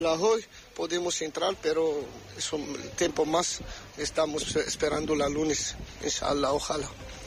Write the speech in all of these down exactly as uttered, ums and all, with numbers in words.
Hoy podemos entrar, pero es un tiempo más. Estamos esperando la lunes, inshallah, ojalá.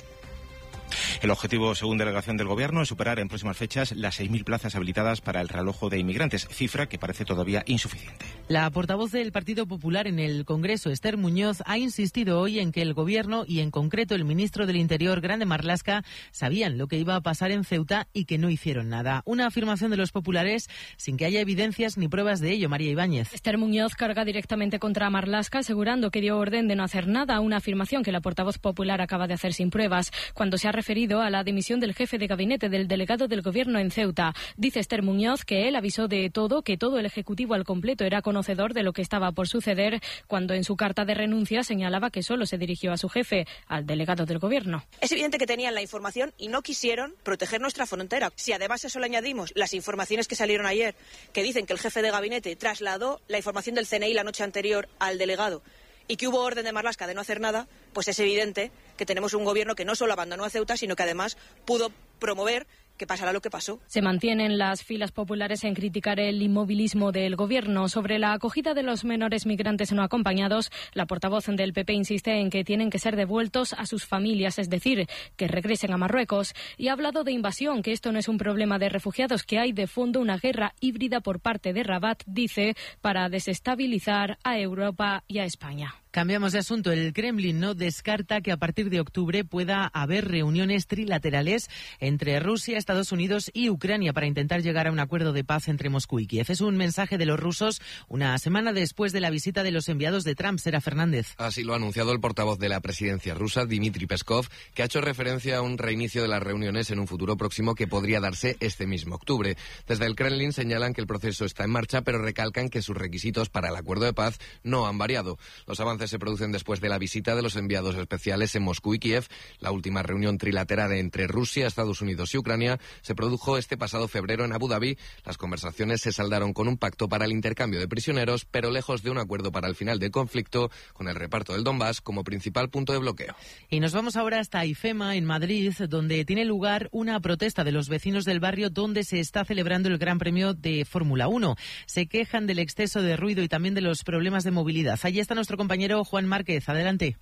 El objetivo, según delegación del Gobierno, es superar en próximas fechas las seis mil plazas habilitadas para el realojo de inmigrantes, cifra que parece todavía insuficiente. La portavoz del Partido Popular en el Congreso, Esther Muñoz, ha insistido hoy en que el Gobierno y en concreto el ministro del Interior, Grande Marlaska, sabían lo que iba a pasar en Ceuta y que no hicieron nada. Una afirmación de los populares sin que haya evidencias ni pruebas de ello. María Ibáñez. Esther Muñoz carga directamente contra Marlaska, asegurando que dio orden de no hacer nada, una afirmación que la portavoz popular acaba de hacer sin pruebas, cuando se ha referido a la dimisión del jefe de gabinete del delegado del Gobierno en Ceuta. Dice Esther Muñoz que él avisó de todo, que todo el Ejecutivo al completo era conocedor de lo que estaba por suceder, cuando en su carta de renuncia señalaba que solo se dirigió a su jefe, al delegado del Gobierno. Es evidente que tenían la información y no quisieron proteger nuestra frontera. Si además a eso le añadimos las informaciones que salieron ayer, que dicen que el jefe de gabinete trasladó la información del C N I la noche anterior al delegado y que hubo orden de Marlaska de no hacer nada, pues es evidente que tenemos un gobierno que no solo abandonó a Ceuta, sino que además pudo promover que pasará lo que pasó. Se mantienen las filas populares en criticar el inmovilismo del Gobierno. Sobre la acogida de los menores migrantes no acompañados, la portavoz del P P insiste en que tienen que ser devueltos a sus familias, es decir, que regresen a Marruecos. Y ha hablado de invasión, que esto no es un problema de refugiados, que hay de fondo una guerra híbrida por parte de Rabat, dice, para desestabilizar a Europa y a España. Cambiamos de asunto. El Kremlin no descarta que a partir de octubre pueda haber reuniones trilaterales entre Rusia, Estados Unidos y Ucrania para intentar llegar a un acuerdo de paz entre Moscú y Kiev. Es un mensaje de los rusos una semana después de la visita de los enviados de Trump. Sera Fernández. Así lo ha anunciado el portavoz de la presidencia rusa, Dmitry Peskov, que ha hecho referencia a un reinicio de las reuniones en un futuro próximo que podría darse este mismo octubre. Desde el Kremlin señalan que el proceso está en marcha, pero recalcan que sus requisitos para el acuerdo de paz no han variado. Los avances se producen después de la visita de los enviados especiales en Moscú y Kiev. La última reunión trilateral entre Rusia, Estados Unidos y Ucrania se produjo este pasado febrero en Abu Dhabi. Las conversaciones se saldaron con un pacto para el intercambio de prisioneros, pero lejos de un acuerdo para el final del conflicto, con el reparto del Donbass como principal punto de bloqueo. Y nos vamos ahora hasta IFEMA, en Madrid, donde tiene lugar una protesta de los vecinos del barrio donde se está celebrando el Gran Premio de Fórmula uno. Se quejan del exceso de ruido y también de los problemas de movilidad. Allí está nuestro compañero Juan Márquez. Adelante.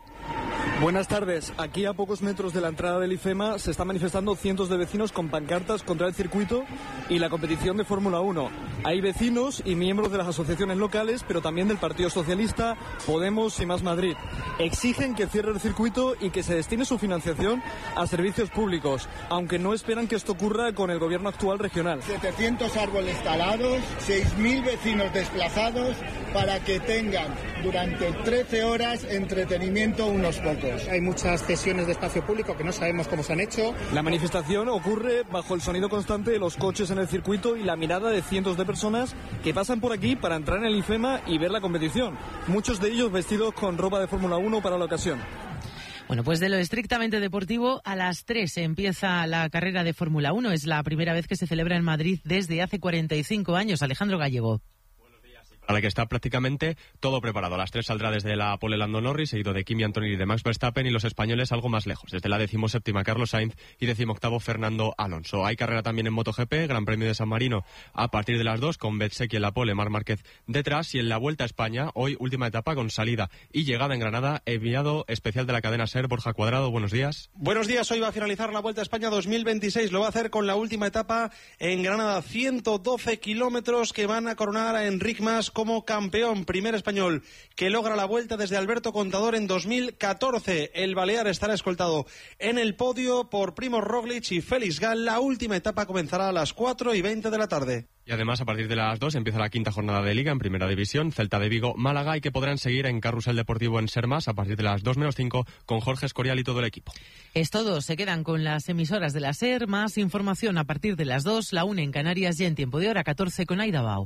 Buenas tardes. Aquí a pocos metros de la entrada del IFEMA se están manifestando cientos de vecinos con pancartas contra el circuito y la competición de Fórmula uno. Hay vecinos y miembros de las asociaciones locales, pero también del Partido Socialista, Podemos y Más Madrid. Exigen que cierre el circuito y que se destine su financiación a servicios públicos, aunque no esperan que esto ocurra con el gobierno actual regional. setecientos árboles talados, seis mil vecinos desplazados para que tengan durante trece horas entretenimiento unos pocos. Hay muchas cesiones de espacio público que no sabemos cómo se han hecho. La manifestación ocurre bajo el sonido constante de los coches en el circuito y la mirada de cientos de personas que pasan por aquí para entrar en el IFEMA y ver la competición. Muchos de ellos vestidos con ropa de Fórmula uno para la ocasión. Bueno, pues de lo estrictamente deportivo, a las tres empieza la carrera de Fórmula uno. Es la primera vez que se celebra en Madrid desde hace cuarenta y cinco años. Alejandro Gallego. A la que está prácticamente todo preparado. A las tres saldrá desde la pole Lando Norris, seguido de Kimi Antonelli y de Max Verstappen, y los españoles algo más lejos, desde la decimoséptima Carlos Sainz y decimoctavo Fernando Alonso. Hay carrera también en MotoGP, Gran Premio de San Marino a partir de las dos, con Bezzecchi en la pole, Marc Márquez detrás, y en la Vuelta a España, hoy última etapa con salida y llegada en Granada, enviado especial de la cadena SER, Borja Cuadrado, buenos días. Buenos días, hoy va a finalizar la Vuelta a España dos mil veintiséis, lo va a hacer con la última etapa en Granada, ciento doce kilómetros que van a coronar a Enric Mas como campeón. Primer español que logra la Vuelta desde Alberto Contador en dos mil catorce. El balear estará escoltado en el podio por Primož Roglič y Félix Gal. La última etapa comenzará a las cuatro y veinte de la tarde. Y además, a partir de las dos empieza la quinta jornada de Liga en Primera División, Celta de Vigo, Málaga, y que podrán seguir en Carrusel Deportivo en Sermas a partir de las dos menos cinco con Jorge Escorial y todo el equipo. Es todo, se quedan con las emisoras de la SER, más información a partir de las dos, la una en Canarias y en tiempo de hora catorce con Aida Bao.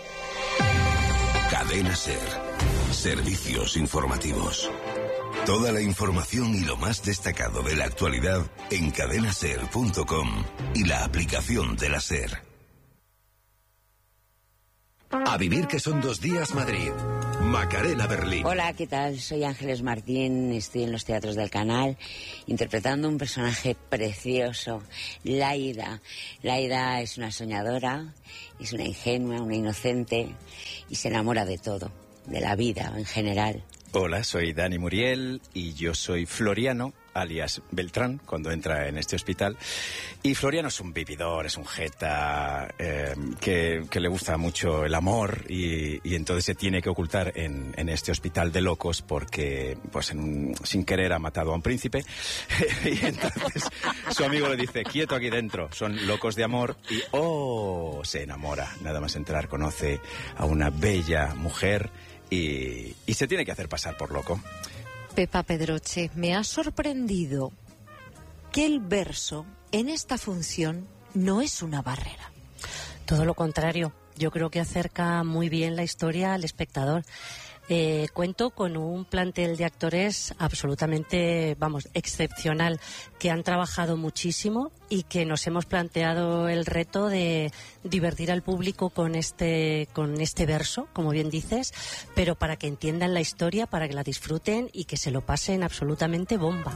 Cadena SER. Servicios informativos. Toda la información y lo más destacado de la actualidad en cadena ser punto com y la aplicación de la SER. A vivir que son dos días Madrid. Macarena Berlín. Hola, ¿qué tal? Soy Ángeles Martín, estoy en los teatros del Canal interpretando un personaje precioso, Laida. Laida es una soñadora, es una ingenua, una inocente y se enamora de todo, de la vida en general. Hola, soy Dani Muriel y yo soy Floriano, alias Beltrán, cuando entra en este hospital. Y Floriano es un vividor, es un jeta, eh, que, que le gusta mucho el amor y, y entonces se tiene que ocultar en, en este hospital de locos porque, pues, en un, sin querer ha matado a un príncipe. Y entonces su amigo le dice, quieto aquí dentro, son locos de amor. Y, oh, se enamora. Nada más entrar conoce a una bella mujer y, y se tiene que hacer pasar por loco. Pepa Pedroche, me ha sorprendido que el verso en esta función no es una barrera. Todo lo contrario, yo creo que acerca muy bien la historia al espectador. Eh, cuento con un plantel de actores absolutamente, vamos, excepcional, que han trabajado muchísimo y que nos hemos planteado el reto de divertir al público con este, con este verso, como bien dices, pero para que entiendan la historia, para que la disfruten y que se lo pasen absolutamente bomba.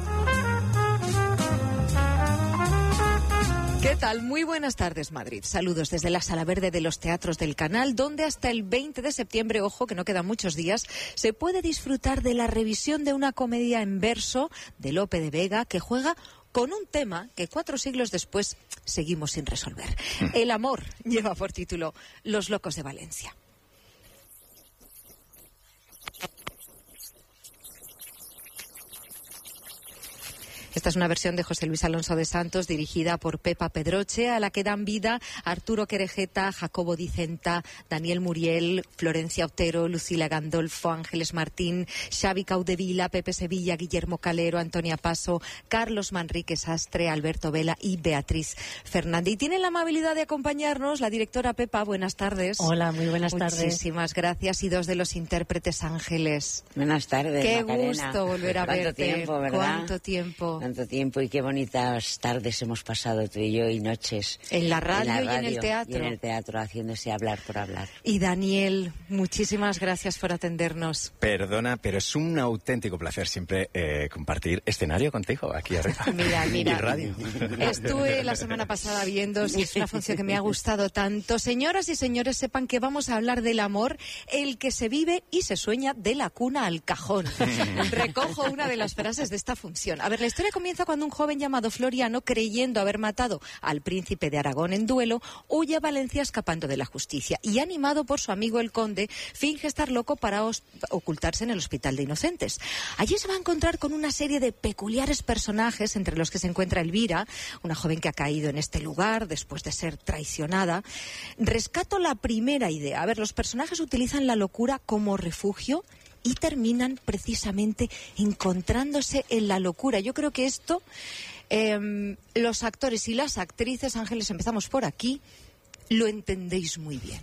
¿Qué tal? Muy buenas tardes, Madrid. Saludos desde la Sala Verde de los Teatros del Canal, donde hasta el veinte de septiembre, ojo, que no quedan muchos días, se puede disfrutar de la revisión de una comedia en verso de Lope de Vega que juega con un tema que cuatro siglos después seguimos sin resolver. El amor lleva por título Los locos de Valencia. Esta es una versión de José Luis Alonso de Santos, dirigida por Pepa Pedroche, a la que dan vida Arturo Querejeta, Jacobo Dicenta, Daniel Muriel, Florencia Otero, Lucila Gandolfo, Ángeles Martín, Xavi Caudevila, Pepe Sevilla, Guillermo Calero, Antonia Paso, Carlos Manrique Sastre, Alberto Vela y Beatriz Fernández. Y tiene la amabilidad de acompañarnos la directora Pepa. Buenas tardes. Hola, muy buenas Muchísimas tardes. Muchísimas gracias. Y dos de los intérpretes Ángeles. Buenas tardes, Qué Macarena. gusto volver a ¿Cuánto verte. tiempo, verdad? ¿Cuánto tiempo? Tanto tiempo y qué bonitas tardes hemos pasado tú y yo y noches. En la radio, en la radio y en el teatro. Y en el teatro, haciéndose hablar por hablar. Y Daniel, muchísimas gracias por atendernos. Perdona, pero es un auténtico placer siempre eh, compartir escenario contigo aquí arriba. Mira, mira. Y radio. Estuve la semana pasada viendo, y es una función que me ha gustado tanto. Señoras y señores, sepan que vamos a hablar del amor, el que se vive y se sueña de la cuna al cajón. Recojo una de las frases de esta función. A ver, la historia comienza cuando un joven llamado Floriano, creyendo haber matado al príncipe de Aragón en duelo, huye a Valencia escapando de la justicia y, animado por su amigo el conde, finge estar loco para ocultarse en el Hospital de Inocentes. Allí se va a encontrar con una serie de peculiares personajes, entre los que se encuentra Elvira, una joven que ha caído en este lugar después de ser traicionada. Rescato la primera idea. A ver, los personajes utilizan la locura como refugio y terminan precisamente encontrándose en la locura. Yo creo que esto, eh, los actores y las actrices, Ángeles, empezamos por aquí, lo entendéis muy bien.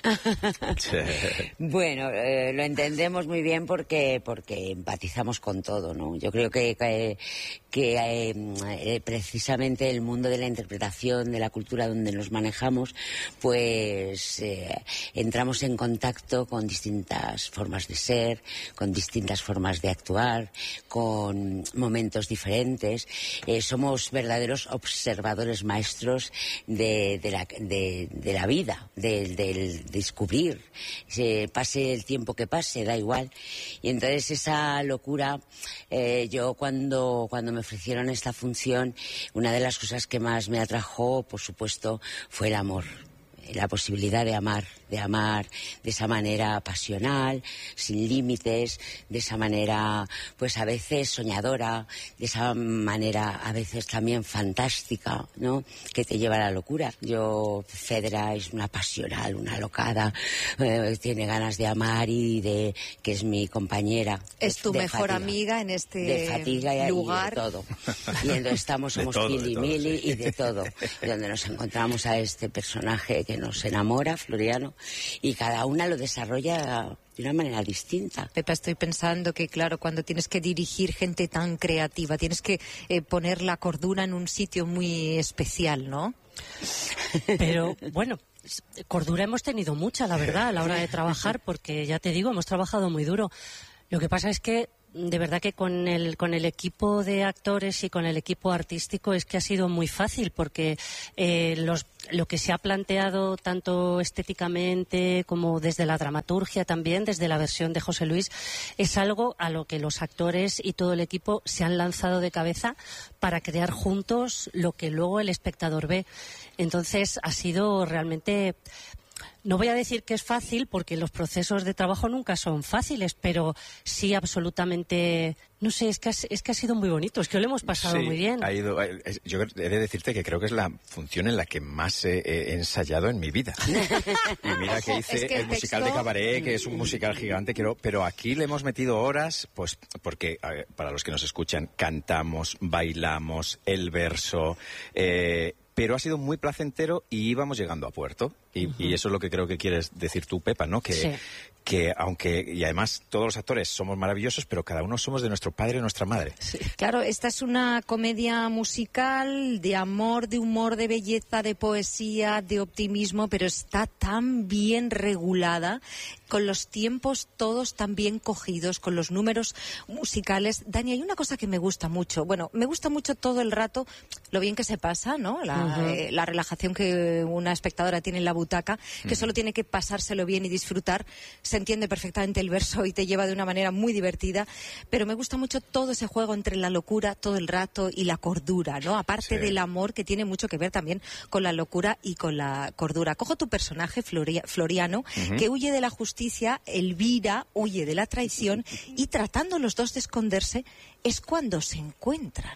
Bueno, eh, lo entendemos muy bien porque porque empatizamos con todo, ¿no? Yo creo que que, que eh, eh, precisamente el mundo de la interpretación, de la cultura donde nos manejamos, pues eh, entramos en contacto con distintas formas de ser, con distintas formas de actuar, con momentos diferentes. Eh, somos verdaderos observadores maestros de, de la de, de la vida, del, del descubrir, se pase el tiempo que pase, da igual. Y entonces esa locura, eh, yo cuando, cuando me ofrecieron esta función, una de las cosas que más me atrajo, por supuesto, fue el amor. La posibilidad de amar, de amar de esa manera pasional, sin límites, de esa manera, pues a veces soñadora, de esa manera a veces también fantástica, ¿no? Que te lleva a la locura. Yo, Fedra es una pasional, una locada, eh, tiene ganas de amar y de que es mi compañera. Es tu mejor fatiga, amiga en este de fatiga lugar. Y de todo. Y entonces estamos, somos pili mili sí. Y de todo. Y donde nos encontramos a este personaje que nos enamora, Floriano, y cada una lo desarrolla de una manera distinta. Pepa, estoy pensando que, claro, cuando tienes que dirigir gente tan creativa, tienes que eh, poner la cordura en un sitio muy especial, ¿no? Pero, bueno, cordura hemos tenido mucha, la verdad, a la hora de trabajar, porque ya te digo, hemos trabajado muy duro. Lo que pasa es que de verdad que con el con el equipo de actores y con el equipo artístico es que ha sido muy fácil, porque eh, los lo que se ha planteado tanto estéticamente como desde la dramaturgia también, desde la versión de José Luis, es algo a lo que los actores y todo el equipo se han lanzado de cabeza para crear juntos lo que luego el espectador ve. Entonces ha sido realmente... No voy a decir que es fácil, porque los procesos de trabajo nunca son fáciles, pero sí absolutamente... No sé, es que ha, es que ha sido muy bonito, es que lo hemos pasado sí, muy bien. Ha ido, yo he de decirte que creo que es la función en la que más he, he ensayado en mi vida. Y mira que hice es que el, el musical texto... de Cabaret, que es un musical gigante, quiero, pero aquí le hemos metido horas, pues porque, ver, para los que nos escuchan, cantamos, bailamos, el verso... Eh, pero ha sido muy placentero y íbamos llegando a puerto. Y, uh-huh. y eso es lo que creo que quieres decir tú, Pepa, ¿no? Que, sí. que aunque, y además todos los actores somos maravillosos, pero cada uno somos de nuestro padre y nuestra madre. Sí. Claro, esta es una comedia musical de amor, de humor, de belleza, de poesía, de optimismo, pero está tan bien regulada, con los tiempos todos tan bien cogidos, con los números musicales. Dani, hay una cosa que me gusta mucho. Bueno, me gusta mucho todo el rato lo bien que se pasa, ¿no? La, uh-huh. eh, la relajación que una espectadora tiene en la butaca, que uh-huh. solo tiene que pasárselo bien y disfrutar. Se entiende perfectamente el verso y te lleva de una manera muy divertida, pero me gusta mucho todo ese juego entre la locura todo el rato y la cordura, ¿no? Aparte sí. del amor, que tiene mucho que ver también con la locura y con la cordura. Cojo tu personaje, Floria, Floriano, uh-huh. que huye de la justicia, Elvira huye de la traición, y tratando los dos de esconderse es cuando se encuentran.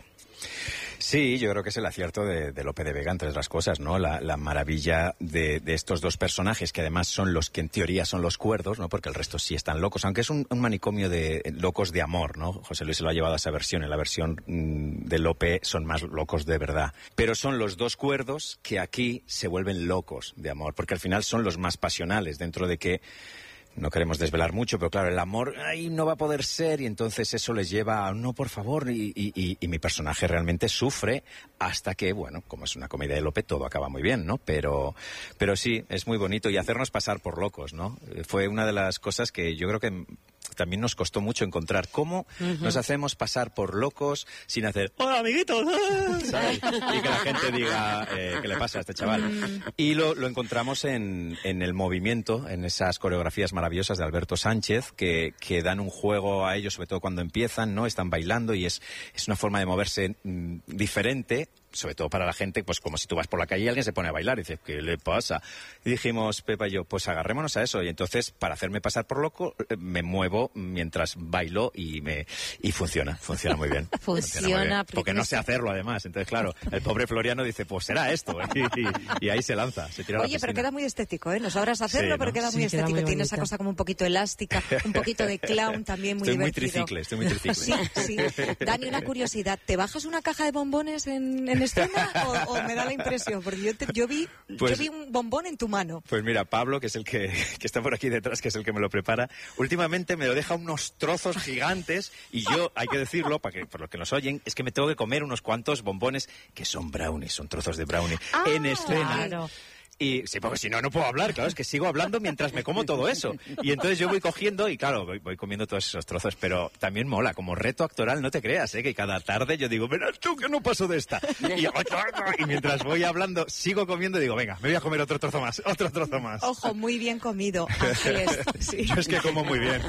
Sí, yo creo que es el acierto de, de Lope de Vega, entre otras cosas, ¿no? La, la maravilla de, de estos dos personajes, que además son los que en teoría son los cuerdos, ¿no? Porque el resto sí están locos, aunque es un, un manicomio de locos de amor, ¿no? José Luis se lo ha llevado a esa versión. En la versión mmm, de Lope son más locos de verdad. Pero son los dos cuerdos que aquí se vuelven locos de amor, porque al final son los más pasionales, dentro de que no queremos desvelar mucho, pero claro, el amor ay, no va a poder ser, y entonces eso les lleva a no, por favor, y, y, y, y mi personaje realmente sufre hasta que, bueno, como es una comedia de Lope, todo acaba muy bien, ¿no? Pero, pero sí, es muy bonito, y hacernos pasar por locos, ¿no? Fue una de las cosas que yo creo que también nos costó mucho encontrar cómo uh-huh. nos hacemos pasar por locos sin hacer ¡hola, amiguitos! ¿Sabes? Y que la gente diga eh, ¿qué le pasa a este chaval? Uh-huh. Y lo, lo encontramos en, en el movimiento, en esas coreografías maravillosas de Alberto Sánchez, que, que dan un juego a ellos, sobre todo cuando empiezan, ¿no? Están bailando y es, es una forma de moverse mm, diferente, sobre todo para la gente, pues como si tú vas por la calle y alguien se pone a bailar y dice, ¿qué le pasa? Y dijimos, Pepa y yo, pues agarrémonos a eso. Y entonces, para hacerme pasar por loco, me muevo mientras bailo y me y funciona, funciona muy bien. Funciona, funciona muy bien, porque no sé hacerlo, además. Entonces, claro, el pobre Floriano dice, pues será esto. Y, y, y ahí se lanza, se tira a la Oye, piscina. pero queda muy estético, ¿eh? No sabrás hacerlo, sí, ¿no? Pero queda muy sí, estético. Queda muy Tiene esa cosa como un poquito elástica, un poquito de clown también, muy estoy divertido. Muy tricicle, estoy muy tricicle. Sí, sí. Dani, una curiosidad. ¿Te bajas una caja de bombones en, en escena o, o me da la impresión? Porque yo, te, yo, vi, pues, yo vi un bombón en tu mano. Pues mira, Pablo, que es el que, que está por aquí detrás, que es el que me lo prepara, últimamente me lo deja unos trozos gigantes y yo, hay que decirlo, para que, por lo que nos oyen, es que me tengo que comer unos cuantos bombones que son brownies, son trozos de brownie, ah, en escena. Claro. Y sí, porque si no, no puedo hablar, claro, es que sigo hablando mientras me como todo eso. Y entonces yo voy cogiendo y claro, voy, voy comiendo todos esos trozos, pero también mola, como reto actoral, no te creas, ¿eh? Que cada tarde yo digo, verás tú que no paso de esta. Y, y mientras voy hablando, sigo comiendo y digo, venga, me voy a comer otro trozo más, otro trozo más. Ojo, muy bien comido, Ángeles. Sí. Yo es que como muy bien.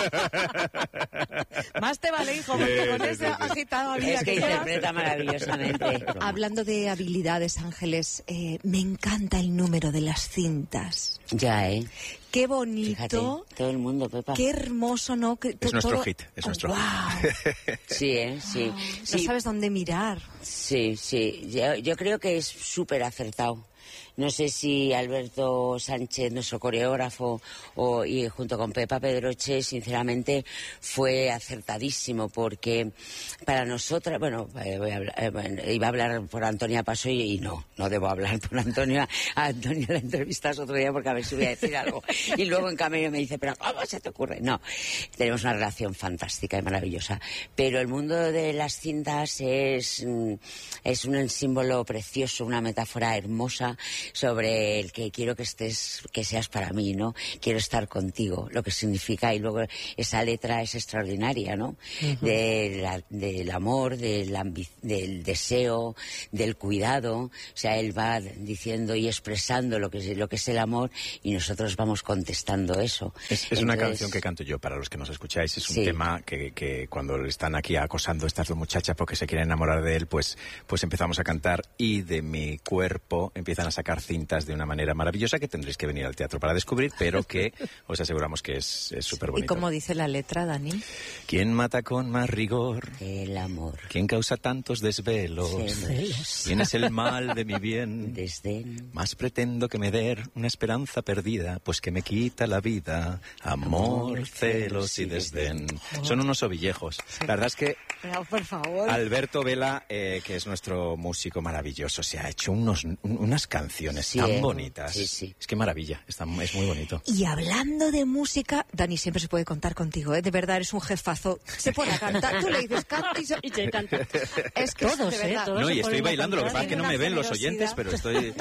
Más te vale, hijo, porque con esa agitada vida es que, que interpreta maravillosamente. Hablando de habilidades, Ángeles, eh, me encanta el número de las cintas. Ya, ¿eh? Qué bonito. Fíjate, todo el mundo, Pepa. Qué hermoso, ¿no? Que, es nuestro todo... hit, es nuestro oh, hit. Wow. Sí, ¿eh? Sí. Oh, sí. No sabes dónde mirar. Sí, sí. Yo, yo creo que es súper acertado. No sé si Alberto Sánchez, nuestro coreógrafo, o, y junto con Pepa Pedroche, sinceramente, fue acertadísimo, porque para nosotras, bueno, eh, voy a hablar, eh, bueno, iba a hablar por Antonia Paso y, y no, no debo hablar por Antonia. A Antonia la entrevistas otro día porque a ver si voy a decir algo. Y luego en camino me dice, pero ¿cómo se te ocurre? No, tenemos una relación fantástica y maravillosa. Pero el mundo de las cintas es, es un símbolo precioso, una metáfora hermosa, sobre el que quiero que estés, que seas para mí, ¿no? Quiero estar contigo, lo que significa, y luego esa letra es extraordinaria, ¿no? Uh-huh. De la, del amor, del, ambi- del deseo, del cuidado, o sea, él va diciendo y expresando lo que es, lo que es el amor y nosotros vamos contestando eso. Es, es Entonces, una canción que canto yo, para los que nos escucháis, es un sí. tema que, que cuando le están aquí acosando estas dos muchachas porque se quieren enamorar de él, pues, pues empezamos a cantar y de mi cuerpo empiezan a sacar cintas de una manera maravillosa que tendréis que venir al teatro para descubrir, pero que os aseguramos que es súper bonito. ¿Y cómo dice la letra, Dani? ¿Quién mata con más rigor? El amor. ¿Quién causa tantos desvelos? Celos. ¿Quién es el mal de mi bien? Desdén. Más pretendo que me dé una esperanza perdida, pues que me quita la vida. Amor, Amor celos y desdén. Oh. Son unos ovillejos. Sí. La verdad es que no, por favor. Alberto Vela, eh, que es nuestro músico maravilloso, se ha hecho unos, un, unas canciones sí, tan eh. bonitas. Sí, sí. Es que maravilla, está, es muy bonito. Y hablando de música, Dani, siempre se puede contar contigo, ¿eh? De verdad, eres un jefazo. Se pone a cantar, tú le dices canta y se, y se canta. Es que todos, es de verdad. ¿eh? Todos no, y estoy bailando, lo que pasa es que no me ven los generosidad. oyentes, pero estoy...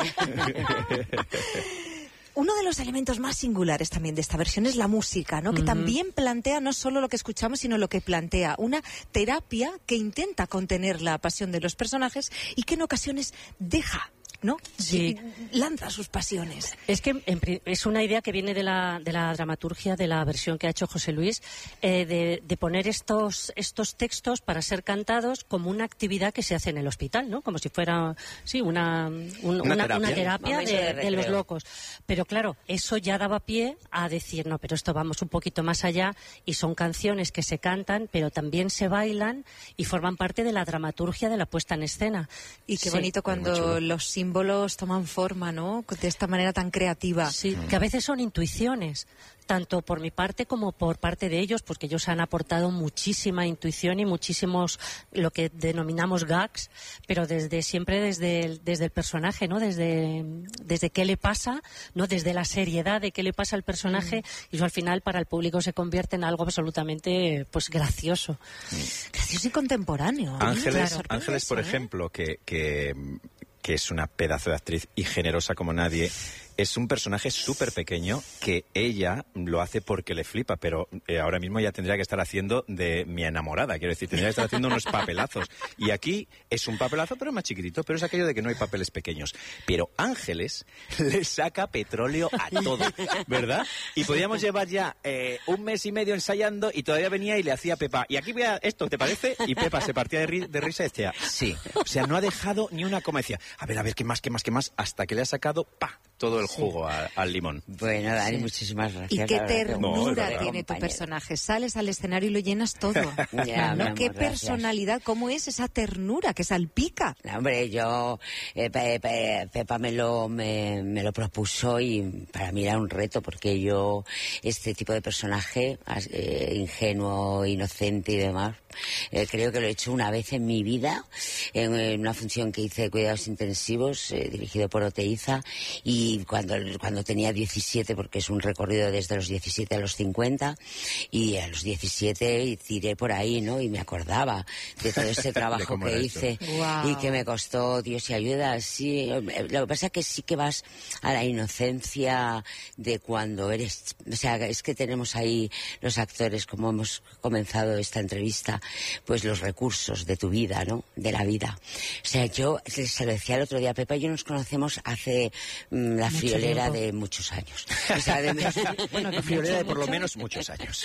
Uno de los elementos más singulares también de esta versión es la música, ¿no? Que uh-huh. también plantea no solo lo que escuchamos, sino lo que plantea una terapia que intenta contener la pasión de los personajes y que en ocasiones deja, ¿no? Sí. Lanza sus pasiones. Es que en, es una idea que viene de la, de la dramaturgia, de la versión que ha hecho José Luis, eh, de, de poner estos, estos textos para ser cantados como una actividad que se hace en el hospital, ¿no? Como si fuera, sí, una, un, una, una terapia, una terapia de, de, de los locos. Pero claro, eso ya daba pie a decir, no, pero esto vamos un poquito más allá y son canciones que se cantan, pero también se bailan y forman parte de la dramaturgia de la puesta en escena. Y qué sí. bonito cuando los símbolos toman forma, ¿no? De esta manera tan creativa. Sí, que a veces son intuiciones, tanto por mi parte como por parte de ellos, porque ellos han aportado muchísima intuición y muchísimos, lo que denominamos gags, pero desde siempre desde el, desde el personaje, ¿no? Desde, desde qué le pasa, ¿no? Desde la seriedad de qué le pasa al personaje, mm. y eso al final para el público se convierte en algo absolutamente, pues, gracioso. Mm. Gracioso y contemporáneo. Ángeles, claro, Ángeles eso, por ¿eh? ejemplo, que... que que es una pedazo de actriz y generosa como nadie, es un personaje súper pequeño que ella lo hace porque le flipa, pero eh, ahora mismo ya tendría que estar haciendo de mi enamorada, quiero decir, tendría que estar haciendo unos papelazos. Y aquí es un papelazo, pero más chiquitito, pero es aquello de que no hay papeles pequeños. Pero Ángeles le saca petróleo a todo, ¿verdad? Y podíamos llevar ya eh, un mes y medio ensayando y todavía venía y le hacía a Pepa, y aquí vea esto, ¿te parece? Y Pepa se partía de, ri- de risa y decía, sí. O sea, no ha dejado ni una coma, decía, a ver, a ver, ¿qué más, qué más, qué más? Hasta que le ha sacado, ¡pa!, todo el jugo a, al limón. Bueno, Dani, sí. muchísimas gracias. Y qué ternura no, tiene tu personaje. Sales al escenario y lo llenas todo. Ya, ¿no? amor, Qué gracias. personalidad, cómo es esa ternura que salpica. No, hombre, yo, eh, Pe- Pe- Pepa me lo, me, me lo propuso y para mí era un reto porque yo, este tipo de personaje, eh, ingenuo, inocente y demás, eh, creo que lo he hecho una vez en mi vida, en, en una función que hice de cuidados intensivos, eh, dirigido por Oteiza, y cuando, cuando tenía diecisiete, porque es un recorrido desde los diecisiete a los cincuenta, y a los diecisiete tiré por ahí, ¿no? Y me acordaba de todo ese trabajo que hice. Wow. Y que me costó, Dios y ayuda, sí. Lo que pasa es que sí que vas a la inocencia de cuando eres... O sea, es que tenemos ahí los actores, como hemos comenzado esta entrevista, pues los recursos de tu vida, ¿no? De la vida. O sea, yo se lo decía el otro día, Pepa y yo nos conocemos hace mm, la Mucho friolera tiempo. de muchos años. O sea, de... Bueno, la friolera de por lo menos muchos años.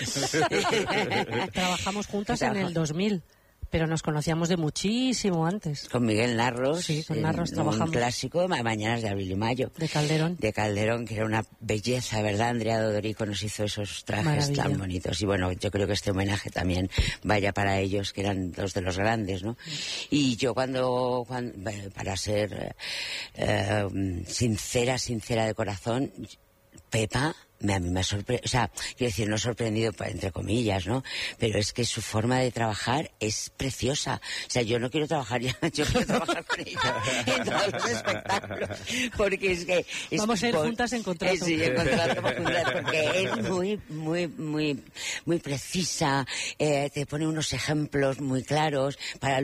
Trabajamos juntas en el dos mil. Pero nos conocíamos de muchísimo antes. Con Miguel Narros. Sí, con Narros en trabajamos. Un clásico, Ma- Mañanas de Abril y Mayo. De Calderón. De Calderón, que era una belleza, ¿verdad? Andrea Dodorico nos hizo esos trajes Maravilla. tan bonitos. Y bueno, yo creo que este homenaje también vaya para ellos, que eran dos de los grandes, ¿no? Y yo cuando, cuando eh, para ser eh, sincera, sincera de corazón, Pepa... Me, a mí me ha sorprendido, o sea, quiero decir, no sorprendido, entre comillas, ¿no? Pero es que su forma de trabajar es preciosa. O sea, yo no quiero trabajar ya, yo quiero trabajar con ella en todos los espectáculos. Porque es que... Es Vamos a ir por, juntas en contrato. Eh, sí, en contrato, por contrato, porque es muy, muy, muy, muy precisa, eh, te pone unos ejemplos muy claros para luego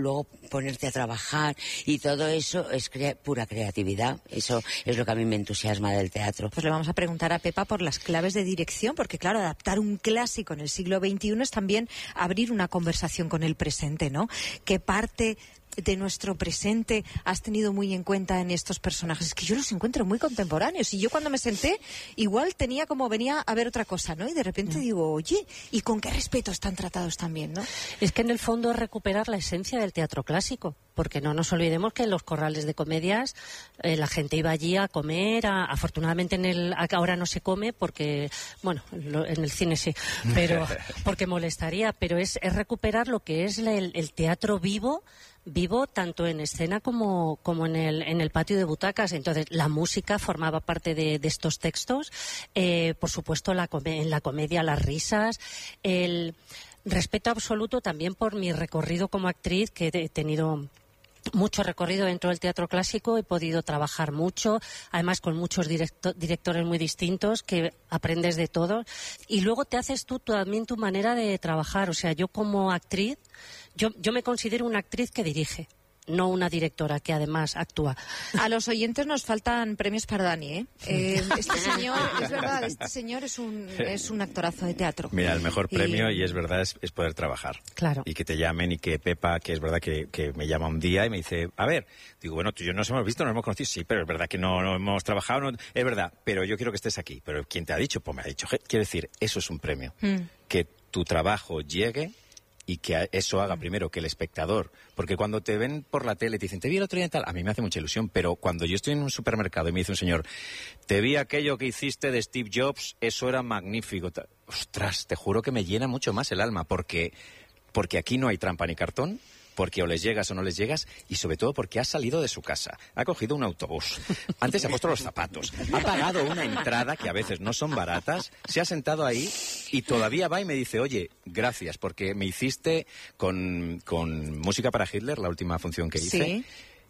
ponerte a trabajar y todo eso es crea- pura creatividad. Eso es lo que a mí me entusiasma del teatro. Pues le vamos a preguntar a Pepa por las claves de dirección, porque claro, adaptar un clásico en el siglo veintiuno es también abrir una conversación con el presente, ¿no? ¿Qué parte de nuestro presente has tenido muy en cuenta en estos personajes? Es que yo los encuentro muy contemporáneos y yo cuando me senté igual tenía como venía a ver otra cosa, ¿no? Y de repente mm. digo, oye, ¿y con qué respeto están tratados también, no? Es que en el fondo es recuperar la esencia del teatro clásico, porque no nos olvidemos que en los corrales de comedias eh, la gente iba allí a comer, a, afortunadamente en el ahora no se come porque, bueno, lo, en el cine sí, pero porque molestaría, pero es, es recuperar lo que es el, el teatro vivo, vivo tanto en escena como, como en, el, en el patio de butacas. Entonces, la música formaba parte de, de estos textos. Eh, por supuesto, la, en la comedia, las risas. El respeto absoluto también por mi recorrido como actriz, que he tenido mucho recorrido dentro del teatro clásico, he podido trabajar mucho, además con muchos directo, directores muy distintos, que aprendes de todo. Y luego te haces tú también tu manera de trabajar. O sea, yo como actriz, Yo, yo me considero una actriz que dirige, no una directora que además actúa. A los oyentes nos faltan premios para Dani, ¿eh? eh este señor, es verdad, este señor es un, es un actorazo de teatro. Mira, el mejor premio, y, y es verdad, es, es poder trabajar. Claro. Y que te llamen y que Pepa, que es verdad que, que me llama un día y me dice, a ver, digo, bueno, tú y yo nos hemos visto, nos hemos conocido, sí, pero es verdad que no, no hemos trabajado, no, es verdad, pero yo quiero que estés aquí. Pero ¿quién te ha dicho? Pues me ha dicho, quiere decir, eso es un premio. Mm. Que tu trabajo llegue y que eso haga primero que el espectador, porque cuando te ven por la tele y te dicen, te vi el otro día y tal, a mí me hace mucha ilusión, pero cuando yo estoy en un supermercado y me dice un señor, te vi aquello que hiciste de Steve Jobs, eso era magnífico, ostras, te juro que me llena mucho más el alma, porque, porque aquí no hay trampa ni cartón, porque o les llegas o no les llegas, y sobre todo porque ha salido de su casa, ha cogido un autobús, antes se ha puesto los zapatos, ha pagado una entrada que a veces no son baratas, se ha sentado ahí y todavía va y me dice, oye, gracias, porque me hiciste con, con Música para Hitler, la última función que hice, sí.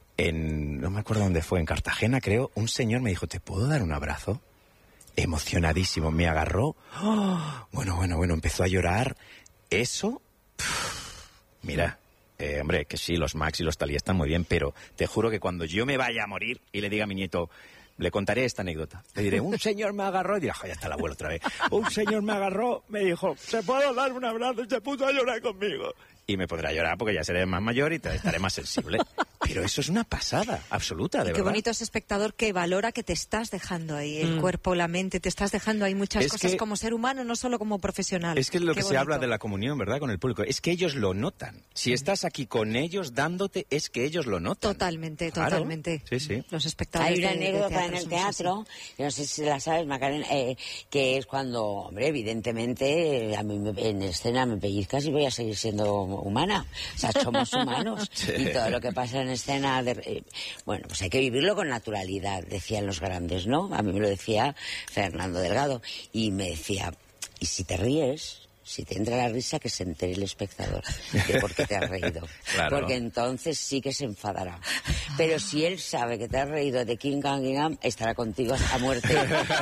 en, no me acuerdo dónde fue, en Cartagena creo, un señor me dijo, ¿te puedo dar un abrazo? Emocionadísimo, me agarró, oh, bueno, bueno, bueno, empezó a llorar, eso, pff, mira... Eh, hombre, que sí, los Max y los Talía están muy bien, pero te juro que cuando yo me vaya a morir y le diga a mi nieto, le contaré esta anécdota. Le diré, un señor me agarró, y dirá, ya está el abuelo otra vez. Un señor me agarró, me dijo, ¿se puedo dar un abrazo? Y se puso a llorar conmigo. Y me podrá llorar porque ya seré más mayor y estaré más sensible. Pero eso es una pasada absoluta, de y qué verdad. bonito ese espectador que valora que te estás dejando ahí, el mm. cuerpo, la mente, te estás dejando ahí muchas es cosas que, como ser humano, no solo como profesional. Es que es lo qué que bonito. se habla de la comunión, ¿verdad?, con el público. Es que ellos lo notan. Si mm. estás aquí con ellos, dándote, es que ellos lo notan. Totalmente, claro. totalmente. Sí, sí. Los espectadores Hay una de, anécdota de teatro en el teatro, que no sé si la sabes, Macarena, eh, que es cuando, hombre, evidentemente, a mí me, en escena me pellizcas y voy a seguir siendo humana. O sea, somos humanos. Sí. Y todo lo que pasa en escena, de, eh, bueno, pues hay que vivirlo con naturalidad, decían los grandes, ¿no? A mí me lo decía Fernando Delgado. Y me decía, ¿y si te ríes? Si te entra la risa, que se entere el espectador de por qué te has reído. Claro. Porque entonces sí que se enfadará. Pero si él sabe que te has reído de King Kong, estará contigo a muerte.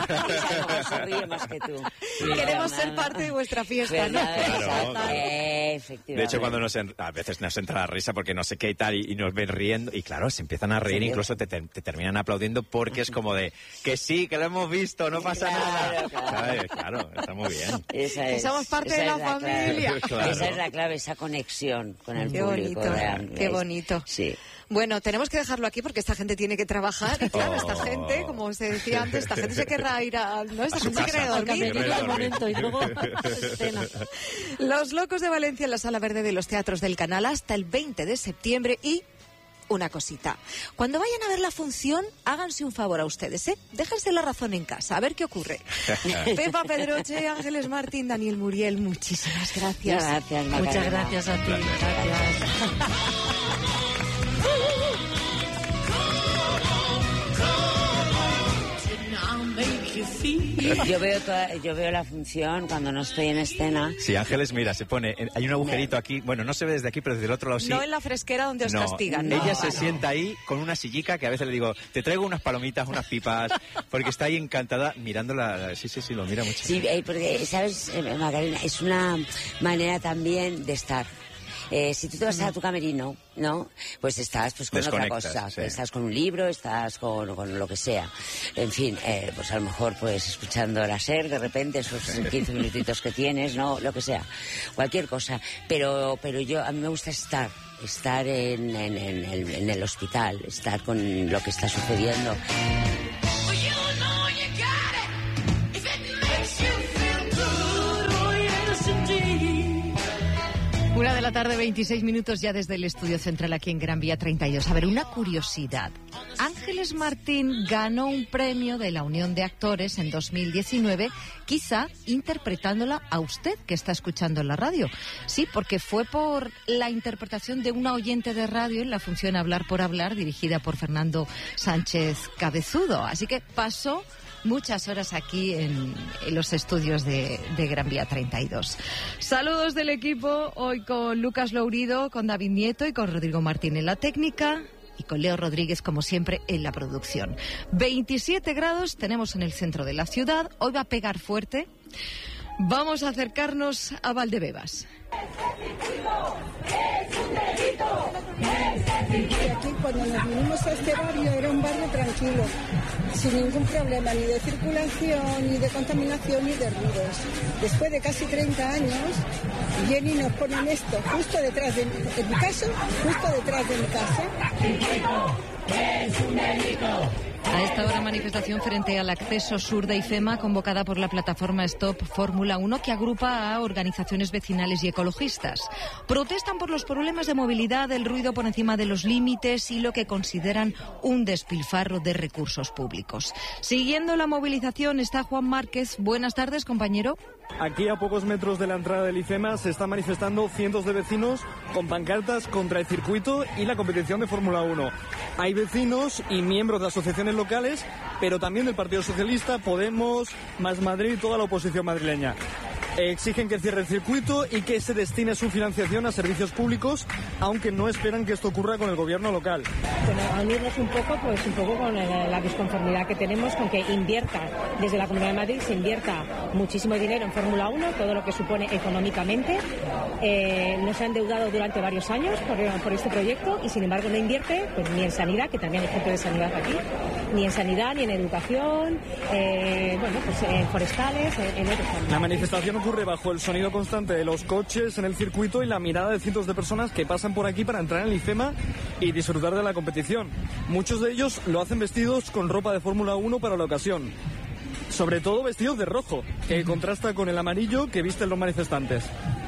Esa no se ríe más que tú. Sí. Queremos ser parte de vuestra fiesta, ¿no? Claro, claro. Efectivamente. De hecho, cuando nos en, a veces nos entra la risa porque no sé qué y tal, y, y nos ven riendo, y claro, se empiezan a reír, incluso te, te, te terminan aplaudiendo porque es como de, que sí, que lo hemos visto, no pasa claro, nada. Claro. ¿Sabes? Claro, está muy bien. Esa es, somos parte esa de la, es la familia. Clave. Esa es la clave, esa conexión con el qué público. Bonito, real, qué bonito. Sí. Bueno, tenemos que dejarlo aquí porque esta gente tiene que trabajar y claro, esta Oh. gente, como se decía antes, esta gente se querrá ir a... No, esta A gente se querrá ir a dormir. momento y luego escena. Los Locos de Valencia en la Sala Verde de los Teatros del Canal hasta el veinte de septiembre y... Una cosita. Cuando vayan a ver la función, háganse un favor a ustedes, ¿eh? Déjense la razón en casa, a ver qué ocurre. Pepa Pedroche, Ángeles Martín, Daniel Muriel, muchísimas gracias. Gracias, Macarena. Muchas gracias a ti. Gracias. Yo veo toda, yo veo la función cuando no estoy en escena. Sí, Ángeles, mira, se pone, hay un agujerito aquí, bueno, no se ve desde aquí, pero desde el otro lado sí. No en la fresquera donde os no, castigan, ¿no? Ella se no. sienta ahí con una sillica que a veces le digo, te traigo unas palomitas, unas pipas, porque está ahí encantada mirándola. Sí, sí, sí, lo mira mucho. Sí, porque, ¿sabes, Macarena? Es una manera también de estar. Eh, si tú te vas a tu camerino, ¿no? Pues estás pues con otra cosa. Sí. Estás con un libro, estás con, con lo que sea. En fin, eh, pues a lo mejor pues escuchando la SER, de repente esos quince minutitos que tienes, ¿no? Lo que sea. Cualquier cosa. Pero, pero yo, a mí me gusta estar. Estar en, en, en, el, en el hospital, estar con lo que está sucediendo. Una de la tarde, veintiséis minutos ya desde el estudio central aquí en Gran Vía treinta y dos. A ver, una curiosidad. Ángeles Martín ganó un premio de la Unión de Actores en dos mil diecinueve, quizá interpretándola a usted que está escuchando en la radio. Sí, porque fue por la interpretación de una oyente de radio en la función Hablar por Hablar, dirigida por Fernando Sánchez Cabezudo. Así que pasó muchas horas aquí en, en los estudios de, de Gran Vía treinta y dos. Saludos del equipo, hoy con Lucas Lourido, con David Nieto y con Rodrigo Martín en la técnica y con Leo Rodríguez, como siempre, en la producción. veintisiete grados tenemos en el centro de la ciudad, hoy va a pegar fuerte. Vamos a acercarnos a Valdebebas. Y aquí cuando nos vinimos a este barrio era un barrio tranquilo, sin ningún problema ni de circulación, ni de contaminación, ni de ruidos. Después de casi treinta años, Jenny nos ponen esto justo detrás de, en mi caso, justo detrás de mi casa. ¡Es un delito! A esta hora, manifestación frente al acceso sur de IFEMA convocada por la plataforma Stop Fórmula uno, que agrupa a organizaciones vecinales y ecologistas. Protestan por los problemas de movilidad, el ruido por encima de los límites y lo que consideran un despilfarro de recursos públicos. Siguiendo la movilización está Juan Márquez. Buenas tardes, compañero. Aquí, a pocos metros de la entrada del IFEMA, se están manifestando cientos de vecinos con pancartas contra el circuito y la competición de Fórmula uno. Hay vecinos y miembros de asociaciones locales, pero también del Partido Socialista, Podemos, Más Madrid y toda la oposición madrileña. Exigen que cierre el circuito y que se destine su financiación a servicios públicos, aunque no esperan que esto ocurra con el gobierno local. Bueno, unirnos un poco, pues un poco con la, la disconformidad que tenemos con que invierta, desde la Comunidad de Madrid se invierta muchísimo dinero en Fórmula uno, todo lo que supone económicamente. Eh, nos ha endeudado durante varios años por, por este proyecto y sin embargo no invierte pues ni en sanidad, que también hay gente de sanidad aquí, ni en sanidad, ni en educación, eh, bueno, pues en forestales, en, en otros ámbitos. La manifestación ocurre bajo el sonido constante de los coches en el circuito y la mirada de cientos de personas que pasan por aquí para entrar en el IFEMA y disfrutar de la competición. Muchos de ellos lo hacen vestidos con ropa de Fórmula uno para la ocasión. Sobre todo vestidos de rojo, que contrasta con el amarillo que visten los manifestantes.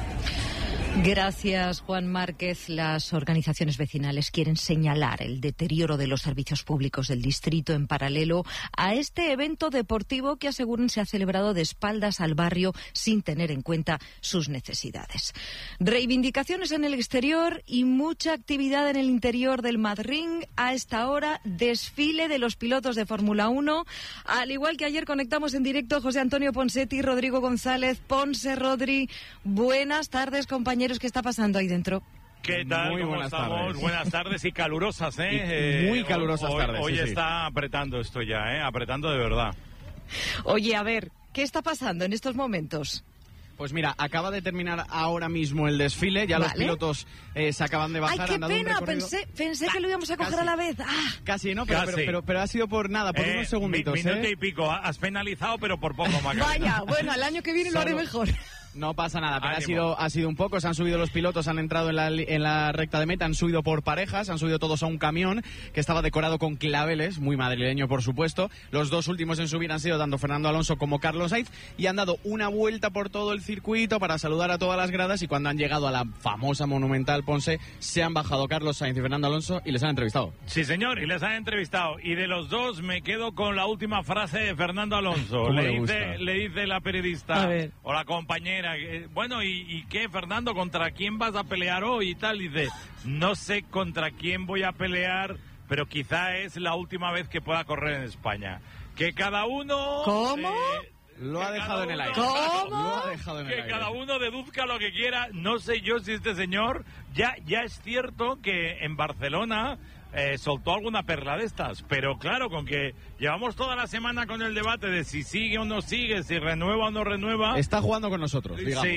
Gracias, Juan Márquez. Las organizaciones vecinales quieren señalar el deterioro de los servicios públicos del distrito en paralelo a este evento deportivo que aseguran se ha celebrado de espaldas al barrio sin tener en cuenta sus necesidades. Reivindicaciones en el exterior y mucha actividad en el interior del Madrid. A esta hora, desfile de los pilotos de Fórmula uno. Al igual que ayer, conectamos en directo José Antonio Ponsetti y Rodrigo González. Ponce, Rodri, buenas tardes, compañeros. ¿Qué está pasando ahí dentro? ¿Qué tal? Muy ¿Cómo buenas estamos? tardes. Buenas tardes y calurosas, ¿eh? Y eh muy calurosas hoy, tardes. Hoy sí, está sí. apretando esto ya, ¿eh? Apretando de verdad. Oye, a ver, ¿qué está pasando en estos momentos? Pues mira, acaba de terminar ahora mismo el desfile, ya vale. los pilotos eh, se acaban de bajar. ¡Ay, qué han dado un pena! recorrido. Pensé, pensé que lo íbamos a coger casi. a la vez. ¡Ah! Casi, ¿no? Pero, Casi. pero, pero, pero ha sido por nada, por Eh, unos segunditos. mi- minuto ¿eh? y pico. Has penalizado, pero por poco, Macarena. Vaya, bueno, el año que viene lo haré Solo- mejor. No pasa nada, pero ha Ánimo. sido, ha sido un poco. Se han subido los pilotos, han entrado en la, li- en la recta de meta, han subido por parejas, han subido todos a un camión que estaba decorado con claveles, muy madrileño por supuesto. Los dos últimos en subir han sido tanto Fernando Alonso como Carlos Sainz y han dado una vuelta por todo el circuito para saludar a todas las gradas y cuando han llegado a la famosa monumental Ponce se han bajado Carlos Sainz y Fernando Alonso y les han entrevistado. Sí, señor, y les han entrevistado. Y de los dos me quedo con la última frase de Fernando Alonso. ¿Cómo Le le gusta? dice, le dice la periodista A ver. o la compañera, eh, bueno, ¿y, ¿y qué, Fernando? ¿Contra quién vas a pelear hoy y tal? Y dice, no sé contra quién voy a pelear, pero quizá es la última vez que pueda correr en España. Que cada uno... ¿Cómo? eh, Lo que ha dejado cada en el uno- aire. ¿Cómo? Lo ha dejado en el Que aire. cada uno deduzca lo que quiera. No sé yo si este señor... Ya, ya es cierto que en Barcelona eh, soltó alguna perla de estas, pero claro, con que llevamos toda la semana con el debate de si sigue o no sigue, si renueva o no renueva... Está jugando con nosotros, digamos. Sí,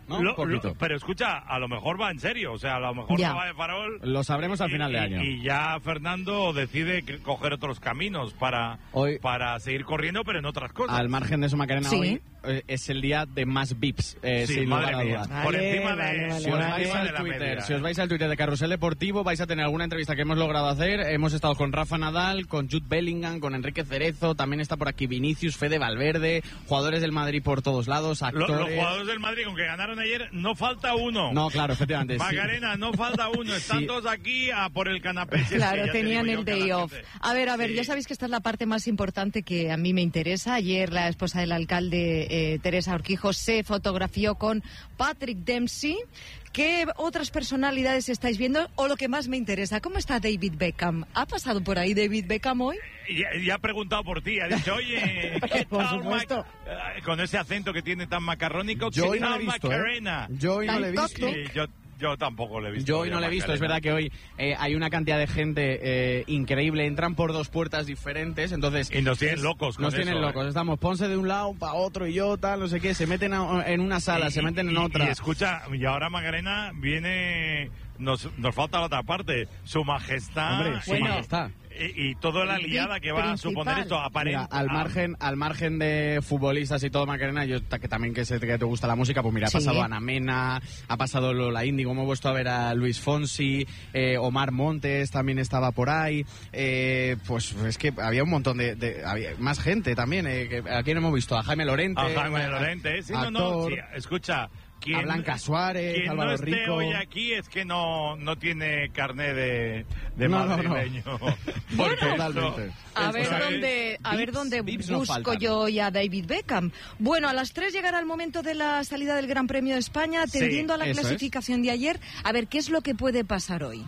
¿no? Lo, Un poquito. lo, pero escucha, a lo mejor va en serio, o sea, a lo mejor Ya. no va de farol. Lo sabremos al final y, de año. Y ya Fernando decide que coger otros caminos para, Hoy- para seguir corriendo, pero en otras cosas. Al margen de eso, Macarena, Sí. hoy eh, es el día de más V I Ps, eh, Sí, sin madre lugar a mía. dudas. Por encima de- si, os por vais encima al de la Twitter, media. si os vais al Twitter de Carrusel Deportivo, vais a tener alguna entrevista que hemos logrado hacer. Hemos estado con Rafa Nadal, con Jude Bellingham, con Enrique Cerezo, también está por aquí Vinicius, Fede Valverde, jugadores del Madrid por todos lados, Lo- actores... los jugadores del Madrid, aunque ganaron ayer, no falta uno. No, claro, efectivamente. sí. Macarena, no falta uno. Están Sí. todos aquí a por el canapé. Si es que Claro, ya te tenían digo el yo que day la off. gente- A ver, a ver, ya sabéis que esta es la parte más importante que a mí me interesa. Ayer la esposa del alcalde, eh, Teresa Urquijo, se fotografió con Patrick Dempsey. ¿Qué otras personalidades estáis viendo? O lo que más me interesa, ¿cómo está David Beckham? ¿Ha pasado por ahí David Beckham hoy? Y, y ha preguntado por ti, ha dicho, oye, ¿qué Por tal, supuesto. Mac-?" Eh, con ese acento que tiene tan macarrónico, Yo ¿qué hoy no tal, le he visto, ¿eh? Macarena? Yo hoy no le he visto. Sí, yo, yo tampoco le he visto. Yo hoy no le he visto, es verdad que hoy eh, hay una cantidad de gente eh, increíble, entran por dos puertas diferentes, entonces... Y nos tienen locos con Nos tienen eso, locos, ¿eh? estamos Ponce de un lado, para otro y yo, tal, no sé qué, se meten a- en una sala, Y- se meten en y- otra. Y escucha, y ahora Macarena viene, nos, nos falta la otra parte, su majestad. Hombre, su y, majestad. Y, y toda la liada que va a suponer esto, Mira, aparente. al margen al margen de futbolistas y todo, Macarena, yo ta- que también que, sé que te gusta la música, pues mira, ha Sí. pasado Ana Mena, ha pasado Lola Índigo, hemos vuelto a ver a Luis Fonsi, eh, Omar Montes también estaba por ahí, eh, pues es que había un montón de, de- había más gente también, eh, que, ¿a quién hemos visto? A Jaime Lorente, A Jaime a- Lorente, sí, no, actor, no, sí, escucha. Quien, a Blanca Suárez, quien Álvaro no esté Rico. hoy aquí es que no, no tiene carné de, de No, no, no. madrileño. Bueno, Porque totalmente. eso- A ver eso es- dónde, a ver Vips- dónde Vips no busco faltan. yo hoy a David Beckham. Bueno, a las tres llegará el momento de la salida del Gran Premio de España, Sí, atendiendo a la eso es. clasificación de ayer. A ver, ¿qué es lo que puede pasar hoy?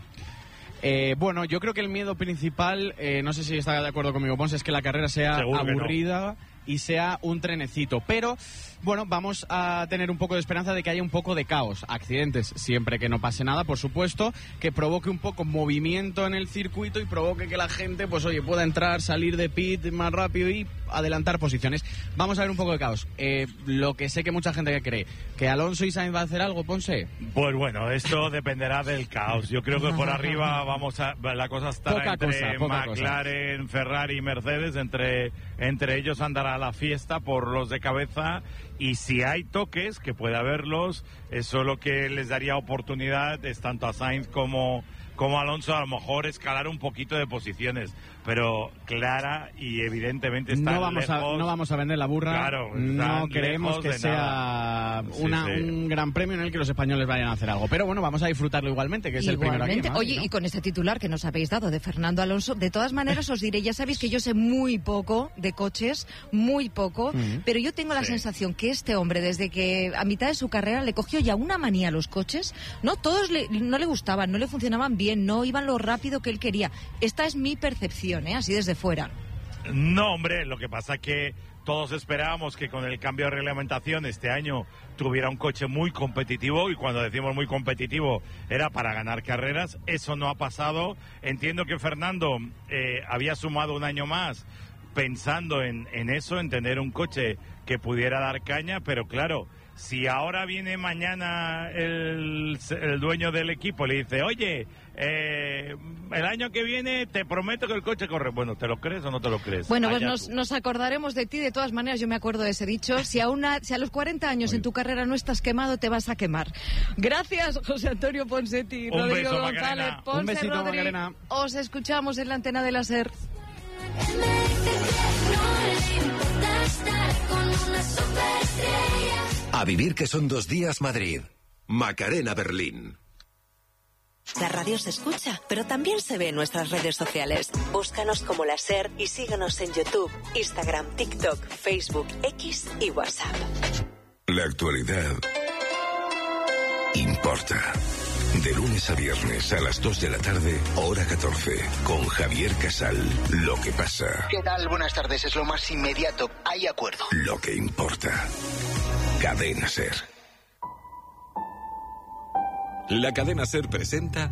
Eh, bueno, yo creo que el miedo principal, eh, no sé si está de acuerdo conmigo, Ponce, es que la carrera sea Seguro que no. aburrida y sea un trenecito. Pero, bueno, vamos a tener un poco de esperanza de que haya un poco de caos. Accidentes, siempre que no pase nada, por supuesto, que provoque un poco movimiento en el circuito y provoque que la gente, pues oye, pueda entrar, salir de pit más rápido y adelantar posiciones. Vamos a ver un poco de caos. Eh, lo que sé que mucha gente cree, que Alonso y Sainz va a hacer algo, Ponce. Pues bueno, esto dependerá del caos. Yo creo que por arriba vamos a la cosa estará Poca entre cosa, poca McLaren, Ferrari y Mercedes, entre entre ellos andará la fiesta por los de cabeza, y si hay toques, que puede haberlos, eso lo que les daría oportunidad es tanto a Sainz como como a Alonso a lo mejor escalar un poquito de posiciones, pero clara y evidentemente está No vamos, a, lejos. no vamos a vender la burra. Claro, no están creemos lejos que de sea nada. Sí, una, sí. un gran premio en el que los españoles vayan a hacer algo. Pero bueno, vamos a disfrutarlo igualmente, que es el primero aquí. Igualmente. en Madrid, Oye, ¿no? y con este titular que nos habéis dado de Fernando Alonso, de todas maneras os diré, ya sabéis que yo sé muy poco de coches, muy poco, Ujú. pero yo tengo la Sí. sensación que este hombre, desde que a mitad de su carrera le cogió ya una manía a los coches, no todos le- no le gustaban, no le funcionaban bien, no iban lo rápido que él quería. Esta es mi percepción, ¿eh? Así desde fuera. No, hombre, lo que pasa es que todos esperábamos que con el cambio de reglamentación este año tuviera un coche muy competitivo, y cuando decimos muy competitivo era para ganar carreras. Eso no ha pasado. Entiendo que Fernando eh, había sumado un año más pensando en, en eso, en tener un coche que pudiera dar caña, pero claro, si ahora viene mañana el, el dueño del equipo y le dice, oye, eh, el año que viene te prometo que el coche corre. Bueno, ¿te lo crees o no te lo crees? Bueno, pues Allá nos, tú. nos acordaremos de ti. De todas maneras, yo me acuerdo de ese dicho. Si a, una, si a los cuarenta años en tu carrera no estás quemado, te vas a quemar. Gracias, José Antonio Ponsetti, Un Rodrigo beso, González, Macarena. Ponce Un besito, Rodri. Macarena. Os escuchamos en la antena de la SER. A vivir que son dos días Madrid. Macarena Berlín. La radio se escucha, pero también se ve en nuestras redes sociales. Búscanos como La SER y síguenos en YouTube, Instagram, TikTok, Facebook, X y WhatsApp. La actualidad importa. De lunes a viernes a las dos de la tarde, hora catorce, con Javier Casal. Lo que pasa, ¿Qué tal? Buenas tardes. Es lo más inmediato. Hay acuerdo. lo que importa. Cadena SER. La cadena SER presenta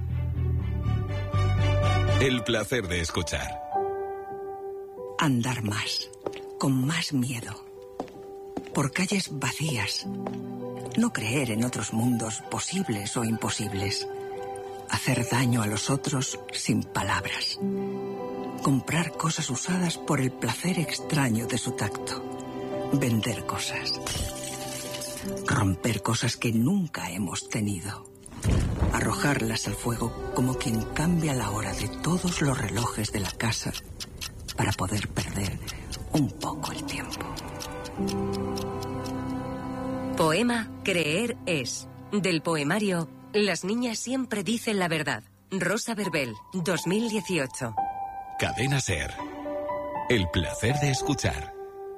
El placer de escuchar. Andar más, con más miedo, por calles vacías, no creer en otros mundos posibles o imposibles, hacer daño a los otros sin palabras, comprar cosas usadas por el placer extraño de su tacto, vender cosas, romper cosas que nunca hemos tenido, arrojarlas al fuego como quien cambia la hora de todos los relojes de la casa para poder perder un poco el tiempo. Poema Creer es, del poemario Las niñas siempre dicen la verdad. Rosa Verbel, dos mil dieciocho. Cadena SER. El placer de escuchar.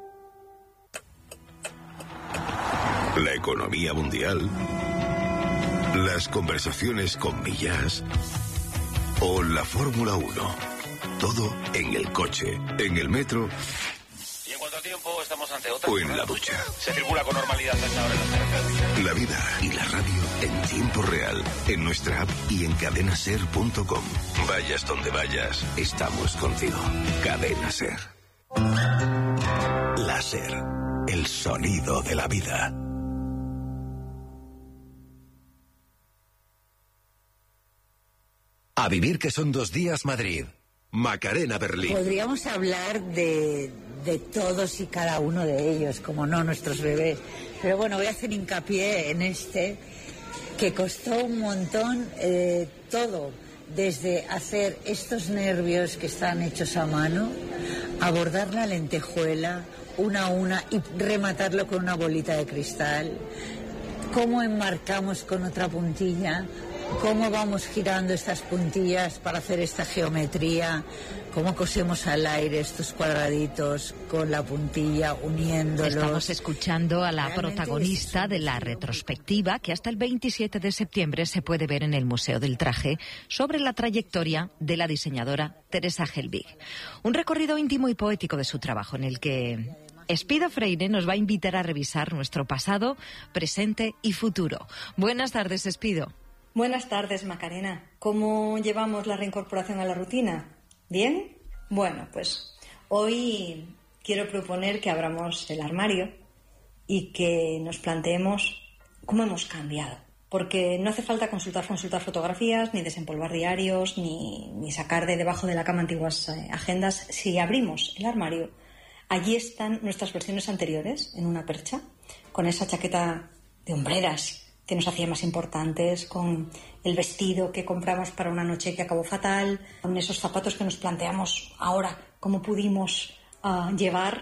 La economía mundial, las conversaciones con Millás o la Fórmula uno. Todo en el coche, en el metro ¿Y en cuánto tiempo estamos ante otra? o en la ducha. Se circula con normalidad a esta hora en las carreteras. La vida y la radio en tiempo real, en nuestra app y en cadena ser punto com. Vayas donde vayas, estamos contigo. Cadena SER. La SER, el sonido de la vida. A vivir que son dos días Madrid. Macarena Berlín. Podríamos hablar de, de todos y cada uno de ellos, como no nuestros bebés. Pero bueno, voy a hacer hincapié en este, que costó un montón eh, todo, desde hacer estos nervios que están hechos a mano, abordar la lentejuela una a una y rematarlo con una bolita de cristal, cómo enmarcamos con otra puntilla, cómo vamos girando estas puntillas para hacer esta geometría, cómo cosemos al aire estos cuadraditos con la puntilla uniéndolos. Estamos escuchando a la protagonista de la retrospectiva que hasta el veintisiete de septiembre se puede ver en el Museo del Traje sobre la trayectoria de la diseñadora Teresa Helbig. Un recorrido íntimo y poético de su trabajo en el que Espido Freire nos va a invitar a revisar nuestro pasado, presente y futuro. Buenas tardes, Espido. Buenas tardes, Macarena. ¿Cómo llevamos la reincorporación a la rutina? ¿Bien? Bueno, pues hoy quiero proponer que abramos el armario y que nos planteemos cómo hemos cambiado. Porque no hace falta consultar, consultar fotografías, ni desempolvar diarios, ni, ni sacar de debajo de la cama antiguas eh, agendas. Si abrimos el armario, allí están nuestras versiones anteriores, en una percha, con esa chaqueta de hombreras que nos hacía más importantes, con el vestido que compramos para una noche que acabó fatal, con esos zapatos que nos planteamos ahora cómo pudimos uh, llevar.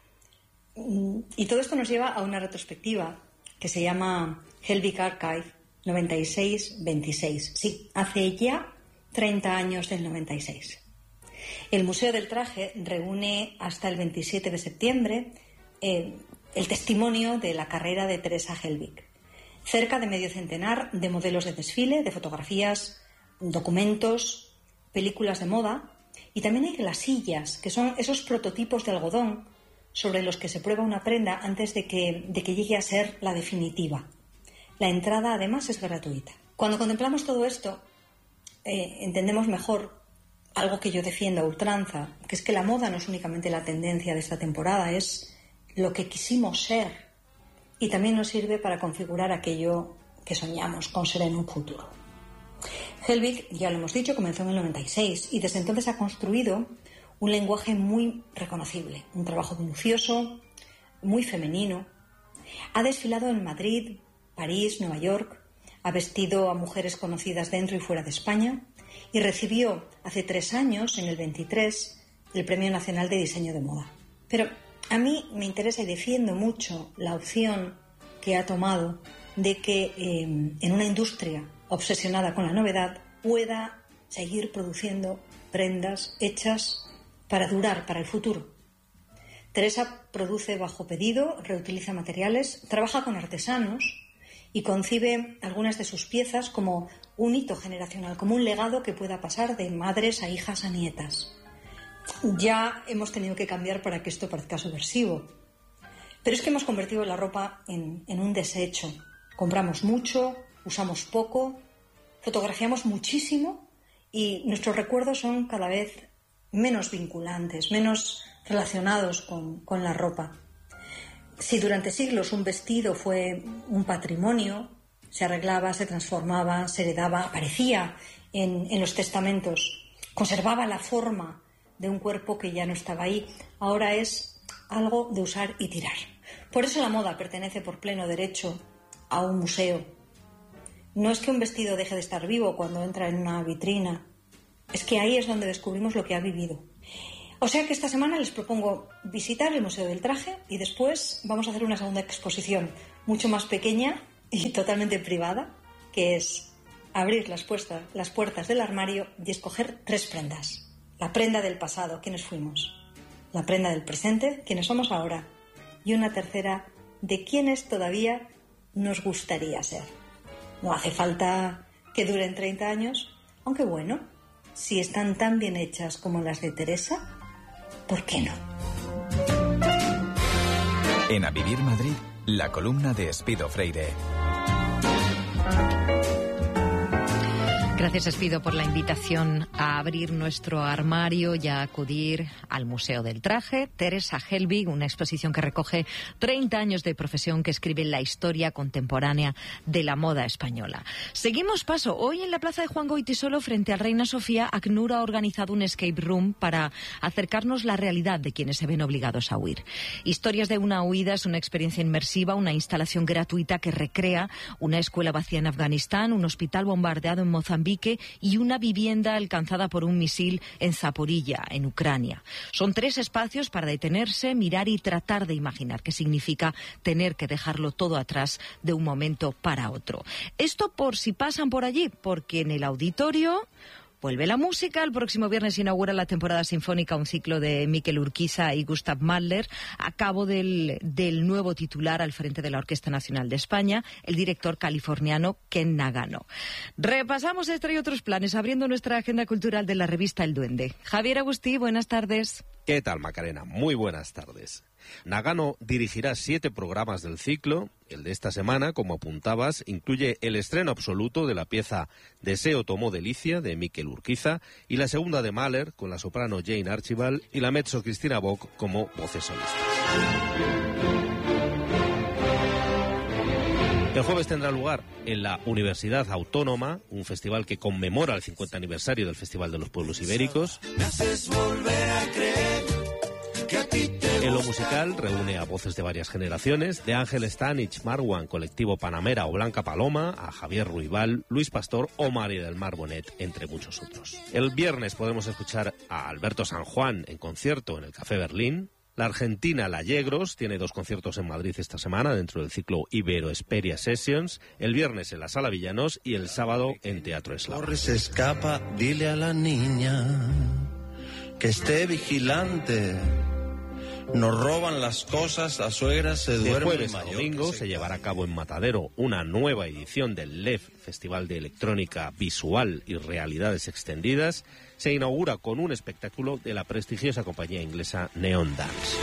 Y todo esto nos lleva a una retrospectiva que se llama Helbig Archive noventa y seis veintiséis. Sí, hace ya treinta años del noventa y seis. El Museo del Traje reúne hasta el veintisiete de septiembre eh, el testimonio de la carrera de Teresa Helbig. Cerca de medio centenar de modelos de desfile, de fotografías, documentos, películas de moda, y también hay glasillas, que son esos prototipos de algodón sobre los que se prueba una prenda antes de que, de que llegue a ser la definitiva. La entrada, además, es gratuita. Cuando contemplamos todo esto, eh, entendemos mejor algo que yo defiendo a ultranza, que es que la moda no es únicamente la tendencia de esta temporada, es lo que quisimos ser. Y también nos sirve para configurar aquello que soñamos con ser en un futuro. Helbig, ya lo hemos dicho, comenzó en el noventa y seis y desde entonces ha construido un lenguaje muy reconocible, un trabajo minucioso, muy femenino. Ha desfilado en Madrid, París, Nueva York, ha vestido a mujeres conocidas dentro y fuera de España y recibió hace tres años, en el veintitrés, el Premio Nacional de Diseño de Moda. Pero a mí me interesa y defiendo mucho la opción que ha tomado de que eh, en una industria obsesionada con la novedad pueda seguir produciendo prendas hechas para durar, para el futuro. Teresa produce bajo pedido, reutiliza materiales, trabaja con artesanos y concibe algunas de sus piezas como un hito generacional, como un legado que pueda pasar de madres a hijas a nietas. Ya hemos tenido que cambiar para que esto parezca subversivo. Pero es que hemos convertido la ropa en, en un desecho. Compramos mucho, usamos poco, fotografiamos muchísimo y nuestros recuerdos son cada vez menos vinculantes, menos relacionados con, con la ropa. Si durante siglos un vestido fue un patrimonio, se arreglaba, se transformaba, se heredaba, aparecía en, en los testamentos, conservaba la forma de un cuerpo que ya no estaba ahí, ahora es algo de usar y tirar. Por eso la moda pertenece por pleno derecho a un museo. No es que un vestido deje de estar vivo cuando entra en una vitrina, es que ahí es donde descubrimos lo que ha vivido. O sea que esta semana les propongo visitar el Museo del Traje y después vamos a hacer una segunda exposición mucho más pequeña y totalmente privada, que es abrir las, puertas, las puertas del armario y escoger tres prendas. La prenda del pasado, ¿quiénes fuimos? La prenda del presente, ¿quiénes somos ahora? Y una tercera, de quiénes todavía nos gustaría ser. No hace falta que duren treinta años, aunque bueno, si están tan bien hechas como las de Teresa, ¿por qué no? En A Vivir Madrid, la columna de Espido Freire. Gracias, Espido, por la invitación a abrir nuestro armario y a acudir al Museo del Traje. Teresa Helbig, una exposición que recoge treinta años de profesión que escribe la historia contemporánea de la moda española. Seguimos paso. Hoy en la plaza de Juan Goytisolo, frente al Reina Sofía, ACNUR ha organizado un escape room para acercarnos la realidad de quienes se ven obligados a huir. Historias de una huida es una experiencia inmersiva, una instalación gratuita que recrea una escuela vacía en Afganistán, un hospital bombardeado en Mozambique y una vivienda alcanzada por un misil en Zaporilla, en Ucrania. Son tres espacios para detenerse, mirar y tratar de imaginar qué significa tener que dejarlo todo atrás de un momento para otro. Esto por si pasan por allí, porque en el auditorio vuelve la música. El próximo viernes inaugura la temporada sinfónica, un ciclo de Miquel Urquiza y Gustav Mahler, a cabo del, del nuevo titular al frente de la Orquesta Nacional de España, el director californiano Ken Nagano. Repasamos este y otros planes, abriendo nuestra agenda cultural de la revista El Duende. Javier Agustí, buenas tardes. ¿Qué tal, Macarena? Muy buenas tardes. Nagano dirigirá siete programas del ciclo. El de esta semana, como apuntabas, incluye el estreno absoluto de la pieza Deseo tomó delicia, de Miquel Urquiza, y la segunda de Mahler, con la soprano Jane Archibald y la mezzo Cristina Bock como voces solistas. El jueves tendrá lugar en la Universidad Autónoma, un festival que conmemora el cincuenta aniversario del Festival de los Pueblos Ibéricos. En lo musical reúne a voces de varias generaciones, de Ángel Stanich, Marwan, Colectivo Panamera o Blanca Paloma, a Javier Ruibal, Luis Pastor o María del Mar Bonet, entre muchos otros. El viernes podemos escuchar a Alberto San Juan en concierto en el Café Berlín. La argentina La Yegros tiene dos conciertos en Madrid esta semana dentro del ciclo Ibero Esperia Sessions, el viernes en la Sala Villanos y el sábado en Teatro Eslava. Corre, se escapa, dile a la niña que esté vigilante. Nos roban las cosas, la suegra se duerme. De jueves mayor, a domingo se, se llevará a cabo en Matadero una nueva edición del L E F, Festival de Electrónica Visual y Realidades Extendidas. Se inaugura con un espectáculo de la prestigiosa compañía inglesa Neon Dance.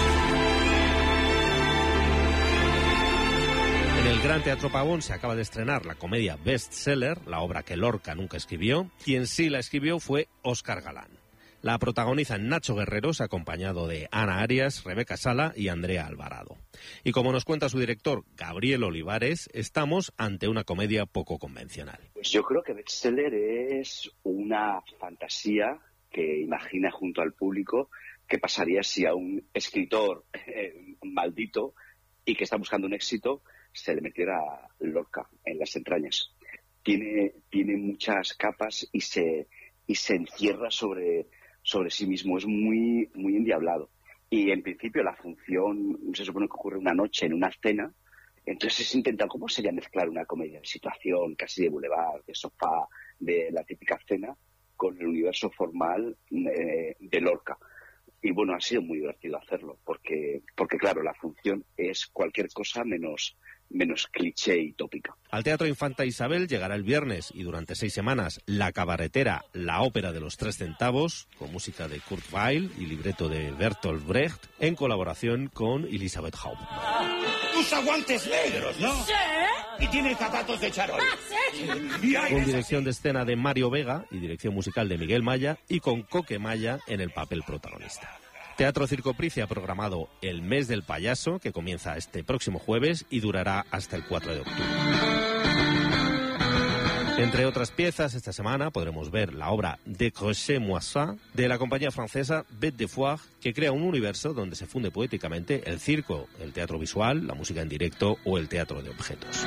En el Gran Teatro Pavón se acaba de estrenar la comedia Bestseller, la obra que Lorca nunca escribió. Quien sí la escribió fue Óscar Galán. La protagonizan Nacho Guerreros, acompañado de Ana Arias, Rebeca Sala y Andrea Alvarado. Y como nos cuenta su director, Gabriel Olivares, estamos ante una comedia poco convencional. Pues yo creo que Bestseller es una fantasía que imagina junto al público qué pasaría si a un escritor eh, maldito y que está buscando un éxito se le metiera Lorca en las entrañas. Tiene, tiene muchas capas y se, y se encierra sobre... sobre sí mismo, es muy muy endiablado. Y en principio la función se supone que ocurre una noche en una cena, entonces se intenta cómo sería mezclar una comedia de situación, casi de boulevard, de sofá, de la típica cena, con el universo formal eh, de Lorca. Y bueno, ha sido muy divertido hacerlo, porque, porque claro, la función es cualquier cosa menos... menos cliché y tópica. Al Teatro Infanta Isabel llegará el viernes y durante seis semanas La Cabaretera, la ópera de los tres centavos, con música de Kurt Weill y libreto de Bertolt Brecht, en colaboración con Elisabeth Hauptmann. Usa guantes negros, ¿no? Sí. Y tiene zapatos de charol. Sí. Con dirección de escena de Mario Vega y dirección musical de Miguel Maya y con Coque Maya en el papel protagonista. Teatro Circo Price ha programado el Mes del Payaso, que comienza este próximo jueves y durará hasta el cuatro de octubre. Entre otras piezas, esta semana podremos ver la obra Décrochez-moi de la compañía francesa Bête de Foire, que crea un universo donde se funde poéticamente el circo, el teatro visual, la música en directo o el teatro de objetos.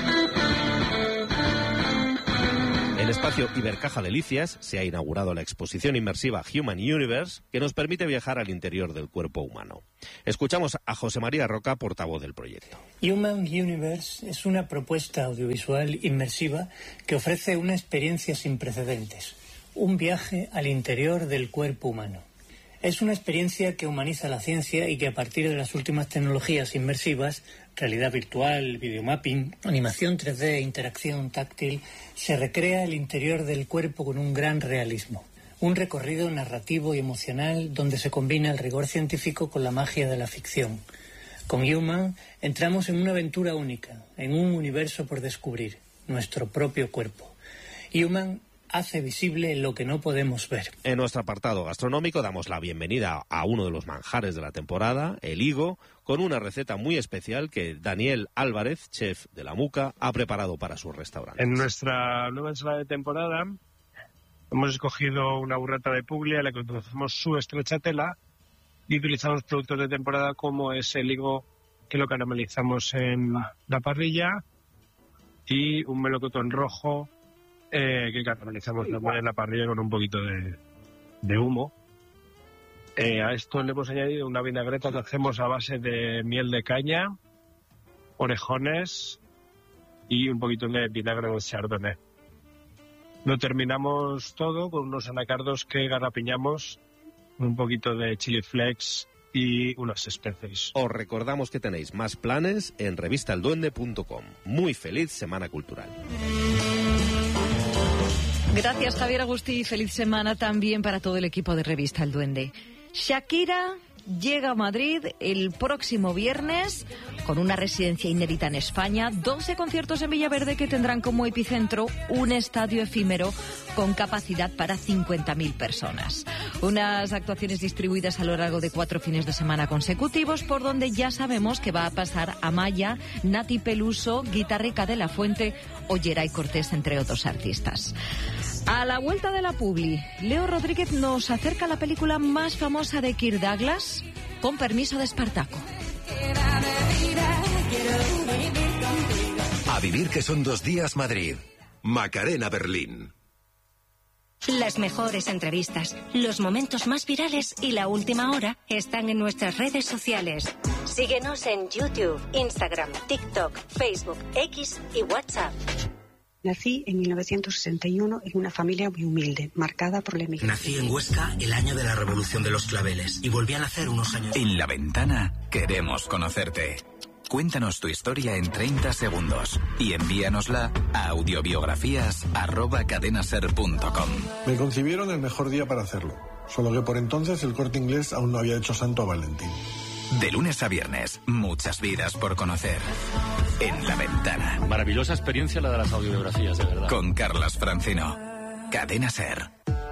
En Espacio Ibercaja Delicias se ha inaugurado la exposición inmersiva Human Universe, que nos permite viajar al interior del cuerpo humano. Escuchamos a José María Roca, portavoz del proyecto. Human Universe es una propuesta audiovisual inmersiva que ofrece una experiencia sin precedentes, un viaje al interior del cuerpo humano. Es una experiencia que humaniza la ciencia y que a partir de las últimas tecnologías inmersivas, realidad virtual, videomapping, animación tres D, interacción táctil, se recrea el interior del cuerpo con un gran realismo. Un recorrido narrativo y emocional donde se combina el rigor científico con la magia de la ficción. Con Human entramos en una aventura única, en un universo por descubrir, nuestro propio cuerpo. Human hace visible lo que no podemos ver. En nuestro apartado gastronómico damos la bienvenida a uno de los manjares de la temporada, el higo, con una receta muy especial que Daniel Álvarez, chef de La Muca, ha preparado para su restaurante. En nuestra nueva ensalada de temporada hemos escogido una burrata de Puglia, a la que utilizamos su stracciatella y utilizamos productos de temporada como es el higo, que lo caramelizamos en la parrilla, y un melocotón rojo Eh, que caramelizamos en la parrilla con un poquito de, de humo. Eh, a esto le hemos añadido una vinagreta que hacemos a base de miel de caña, orejones y un poquito de vinagre de chardonnay. Lo terminamos todo con unos anacardos que garrapiñamos, un poquito de chili flakes y unas especies. Os recordamos que tenéis más planes en revista el duende punto com. Muy feliz Semana Cultural. Gracias, Javier Agustí. Feliz semana también para todo el equipo de Revista El Duende. Shakira llega a Madrid el próximo viernes con una residencia inédita en España, doce conciertos en Villaverde que tendrán como epicentro un estadio efímero con capacidad para cincuenta mil personas. Unas actuaciones distribuidas a lo largo de cuatro fines de semana consecutivos, por donde ya sabemos que va a pasar Amaya, Nati Peluso, Guitarrica de la Fuente o Geray Cortés, entre otros artistas. A la vuelta de la publi, Leo Rodríguez nos acerca a la película más famosa de Kirk Douglas, Con permiso de Espartaco. A vivir que son dos días Madrid. Macarena Berlín. Las mejores entrevistas, los momentos más virales y la última hora están en nuestras redes sociales. Síguenos en YouTube, Instagram, TikTok, Facebook, X y WhatsApp. Nací en mil novecientos sesenta y uno en una familia muy humilde, marcada por la emigración. Nací en Huesca el año de la Revolución de los Claveles y volví a nacer unos años. En La Ventana queremos conocerte. Cuéntanos tu historia en treinta segundos y envíanosla a audiobiografías arroba cadenaser punto com. Me concibieron el mejor día para hacerlo, solo que por entonces el Corte Inglés aún no había hecho santo a Valentín. De lunes a viernes, muchas vidas por conocer. En La Ventana. Maravillosa experiencia la de las audiobiografías, de verdad. Con Carlas Francino. Cadena Ser.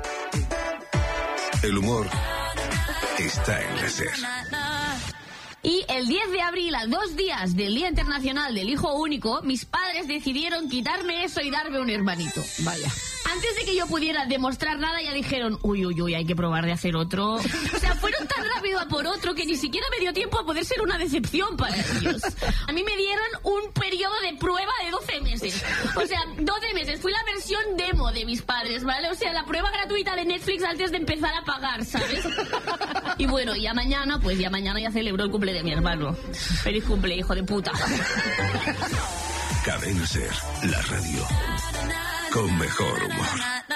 El humor está en la Ser. Y el diez de abril, a dos días del Día Internacional del Hijo Único, mis padres decidieron quitarme eso y darme un hermanito. Vaya. Antes de que yo pudiera demostrar nada, ya dijeron, uy, uy, uy, hay que probar de hacer otro. O sea, fueron tan rápido a por otro que ni siquiera me dio tiempo a poder ser una decepción para ellos. A mí me dieron un periodo de prueba de doce meses. O sea, doce meses. Fui la versión demo de mis padres, ¿vale? O sea, la prueba gratuita de Netflix antes de empezar a pagar, ¿sabes? Y bueno, ya mañana, pues ya mañana ya celebro el cumple de mi hermano. Feliz cumple, hijo de puta. Cadena Ser, la radio con mejor humor.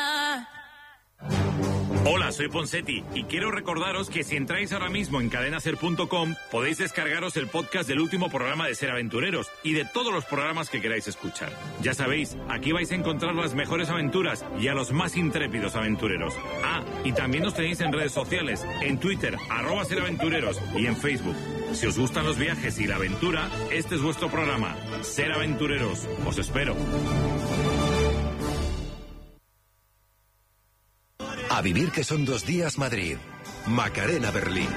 Hola, soy Ponsetti y quiero recordaros que si entráis ahora mismo en cadenaser punto com podéis descargaros el podcast del último programa de Ser Aventureros y de todos los programas que queráis escuchar. Ya sabéis, aquí vais a encontrar las mejores aventuras y a los más intrépidos aventureros. Ah, y también nos tenéis en redes sociales, en Twitter, arroba Ser Aventureros y en Facebook. Si os gustan los viajes y la aventura, este es vuestro programa, Ser Aventureros. Os espero. A vivir que son dos días Madrid. Macarena Berlín.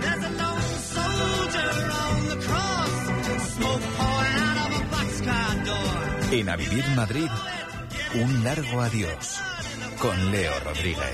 En A Vivir Madrid, un largo adiós con Leo Rodríguez.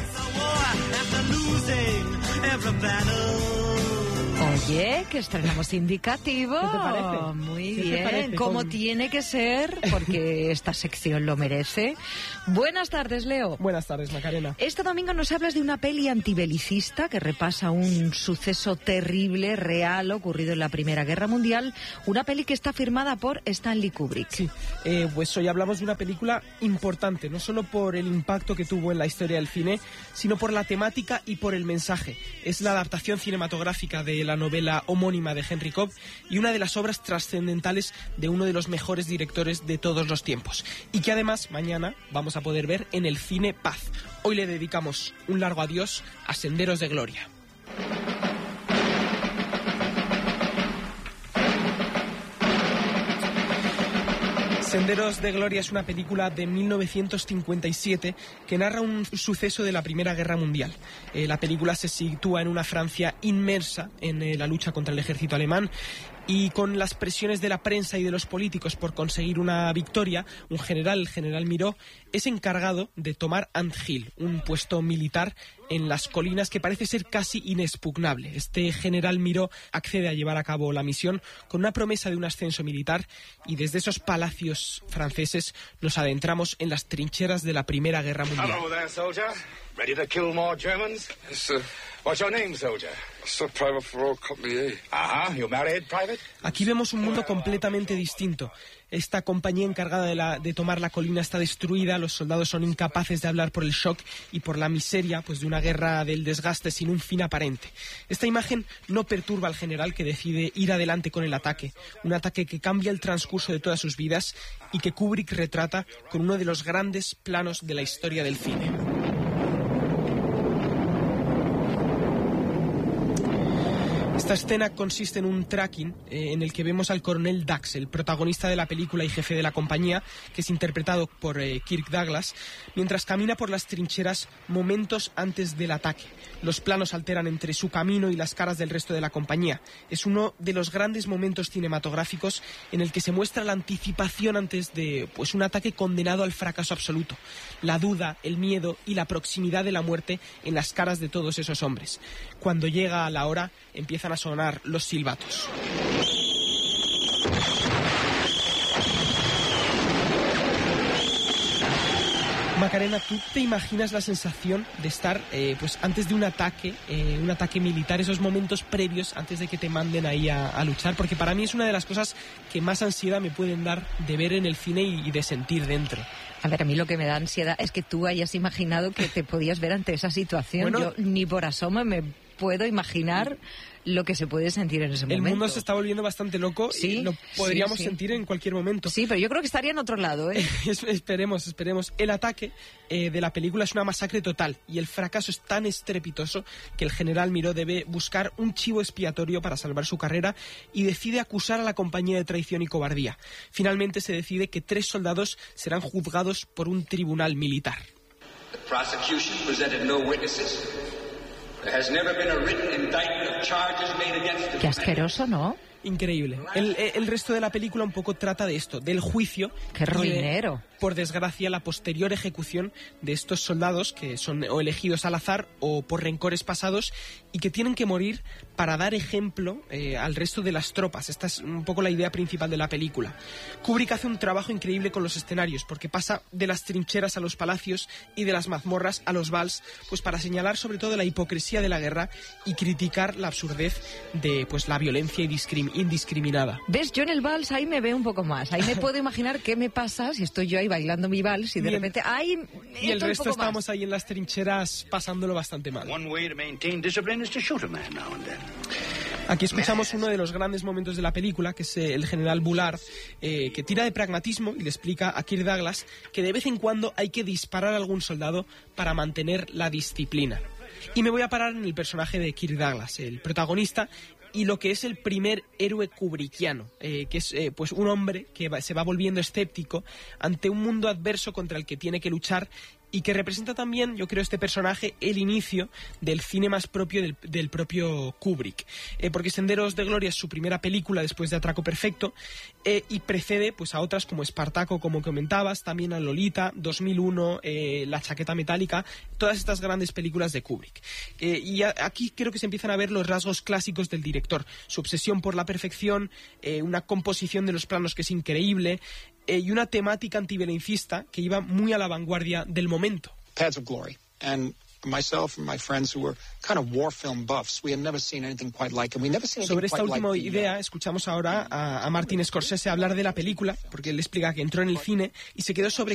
Oye, que estrenamos indicativo. ¿Qué te parece? Muy ¿Qué te bien, parece? como Con- tiene que ser, porque esta sección lo merece. Buenas tardes, Leo. Buenas tardes, Macarena. Este domingo nos hablas de una peli antibelicista que repasa un suceso terrible, real, ocurrido en la Primera Guerra Mundial. Una peli que está firmada por Stanley Kubrick. Sí, eh, pues hoy hablamos de una película importante, no solo por el impacto que tuvo en la historia del cine, sino por la temática y por el mensaje. Es la adaptación cinematográfica de la novela homónima de Henry Cobb y una de las obras trascendentales de uno de los mejores directores de todos los tiempos. Y que además mañana vamos a poder ver en el Cine Paz. Hoy le dedicamos un largo adiós a Senderos de Gloria. Senderos de Gloria es una película de mil novecientos cincuenta y siete que narra un suceso de la Primera Guerra Mundial. Eh, la película se sitúa en una Francia inmersa en eh, la lucha contra el ejército alemán y con las presiones de la prensa y de los políticos por conseguir una victoria, un general, el general Miró, es encargado de tomar Ant Hill, un puesto militar en las colinas que parece ser casi inexpugnable. Este general Miró accede a llevar a cabo la misión con una promesa de un ascenso militar y desde esos palacios franceses nos adentramos en las trincheras de la Primera Guerra Mundial. Hello there, soldier. Ready to kill more Germans? Yes, sir. What's your name, soldier? Sir, Private for Royal Company A. Uh-huh. You married, Private? Aquí vemos un mundo completamente distinto. Esta compañía encargada de, la, de tomar la colina está destruida, los soldados son incapaces de hablar por el shock y por la miseria pues, de una guerra del desgaste sin un fin aparente. Esta imagen no perturba al general que decide ir adelante con el ataque, un ataque que cambia el transcurso de todas sus vidas y que Kubrick retrata con uno de los grandes planos de la historia del cine. Esta escena consiste en un tracking eh, en el que vemos al coronel Dax, el protagonista de la película y jefe de la compañía, que es interpretado por eh, Kirk Douglas, mientras camina por las trincheras momentos antes del ataque. Los planos alteran entre su camino y las caras del resto de la compañía. Es uno de los grandes momentos cinematográficos en el que se muestra la anticipación antes de pues, un ataque condenado al fracaso absoluto. La duda, el miedo y la proximidad de la muerte en las caras de todos esos hombres. Cuando llega la hora, empiezan a sonar los silbatos. Macarena, ¿tú te imaginas la sensación de estar eh, pues antes de un ataque, eh, un ataque militar, esos momentos previos antes de que te manden ahí a, a luchar? Porque para mí es una de las cosas que más ansiedad me pueden dar de ver en el cine y, y de sentir dentro. A ver, a mí lo que me da ansiedad es que tú hayas imaginado que te podías ver ante esa situación. Bueno, yo ni por asomo me puedo imaginar lo que se puede sentir en ese el momento. El mundo se está volviendo bastante loco sí, y lo podríamos sí, sí. sentir en cualquier momento. Sí, pero yo creo que estaría en otro lado, ¿eh? esperemos, esperemos. El ataque eh, de la película es una masacre total y el fracaso es tan estrepitoso que el general Miró debe buscar un chivo expiatorio para salvar su carrera y decide acusar a la compañía de traición y cobardía. Finalmente se decide que tres soldados serán juzgados por un tribunal militar. The prosecution presented no witnesses. There has never been a written indictment of charges made against the Qué asqueroso, ¿no? Increíble. El, el resto de la película un poco trata de esto, del juicio. Qué ruinero. De, por desgracia, la posterior ejecución de estos soldados que son o elegidos al azar o por rencores pasados y que tienen que morir para dar ejemplo eh, al resto de las tropas. Esta es un poco la idea principal de la película. Kubrick hace un trabajo increíble con los escenarios porque pasa de las trincheras a los palacios y de las mazmorras a los vals, pues para señalar sobre todo la hipocresía de la guerra y criticar la absurdez de pues la violencia y discriminación indiscriminada. ¿Ves? Yo en el vals ahí me veo un poco más. Ahí me puedo imaginar qué me pasa si estoy yo ahí bailando mi vals y de Bien. repente ¡ay! Y el resto estamos ahí en las trincheras pasándolo bastante mal. Aquí escuchamos uno de los grandes momentos de la película, que es el general Bullard, eh, que tira de pragmatismo y le explica a Kirk Douglas que de vez en cuando hay que disparar a algún soldado para mantener la disciplina. Y me voy a parar en el personaje de Kirk Douglas, el protagonista, y lo que es el primer héroe kubrickiano, eh, que es eh, pues un hombre que va, se va volviendo escéptico ante un mundo adverso contra el que tiene que luchar y que representa también, yo creo, este personaje, el inicio del cine más propio del, del propio Kubrick. Eh, porque Senderos de Gloria es su primera película después de Atraco Perfecto, eh, y precede pues a otras como Espartaco, como comentabas, también a Lolita, dos mil uno, eh, La chaqueta metálica, todas estas grandes películas de Kubrick. Eh, y a, aquí creo que se empiezan a ver los rasgos clásicos del director, su obsesión por la perfección, eh, una composición de los planos que es increíble, eh, y una temática antiviolencista que iba muy a la vanguardia del momento. Paths of Glory. And myself and my friends who were kind of war film buffs, we had never seen anything quite like it. We never seen anything Sobre esta quite última like the, idea, escuchamos ahora a, a Martin Scorsese hablar de la película, porque él explica que entró en el cine y se quedó sobre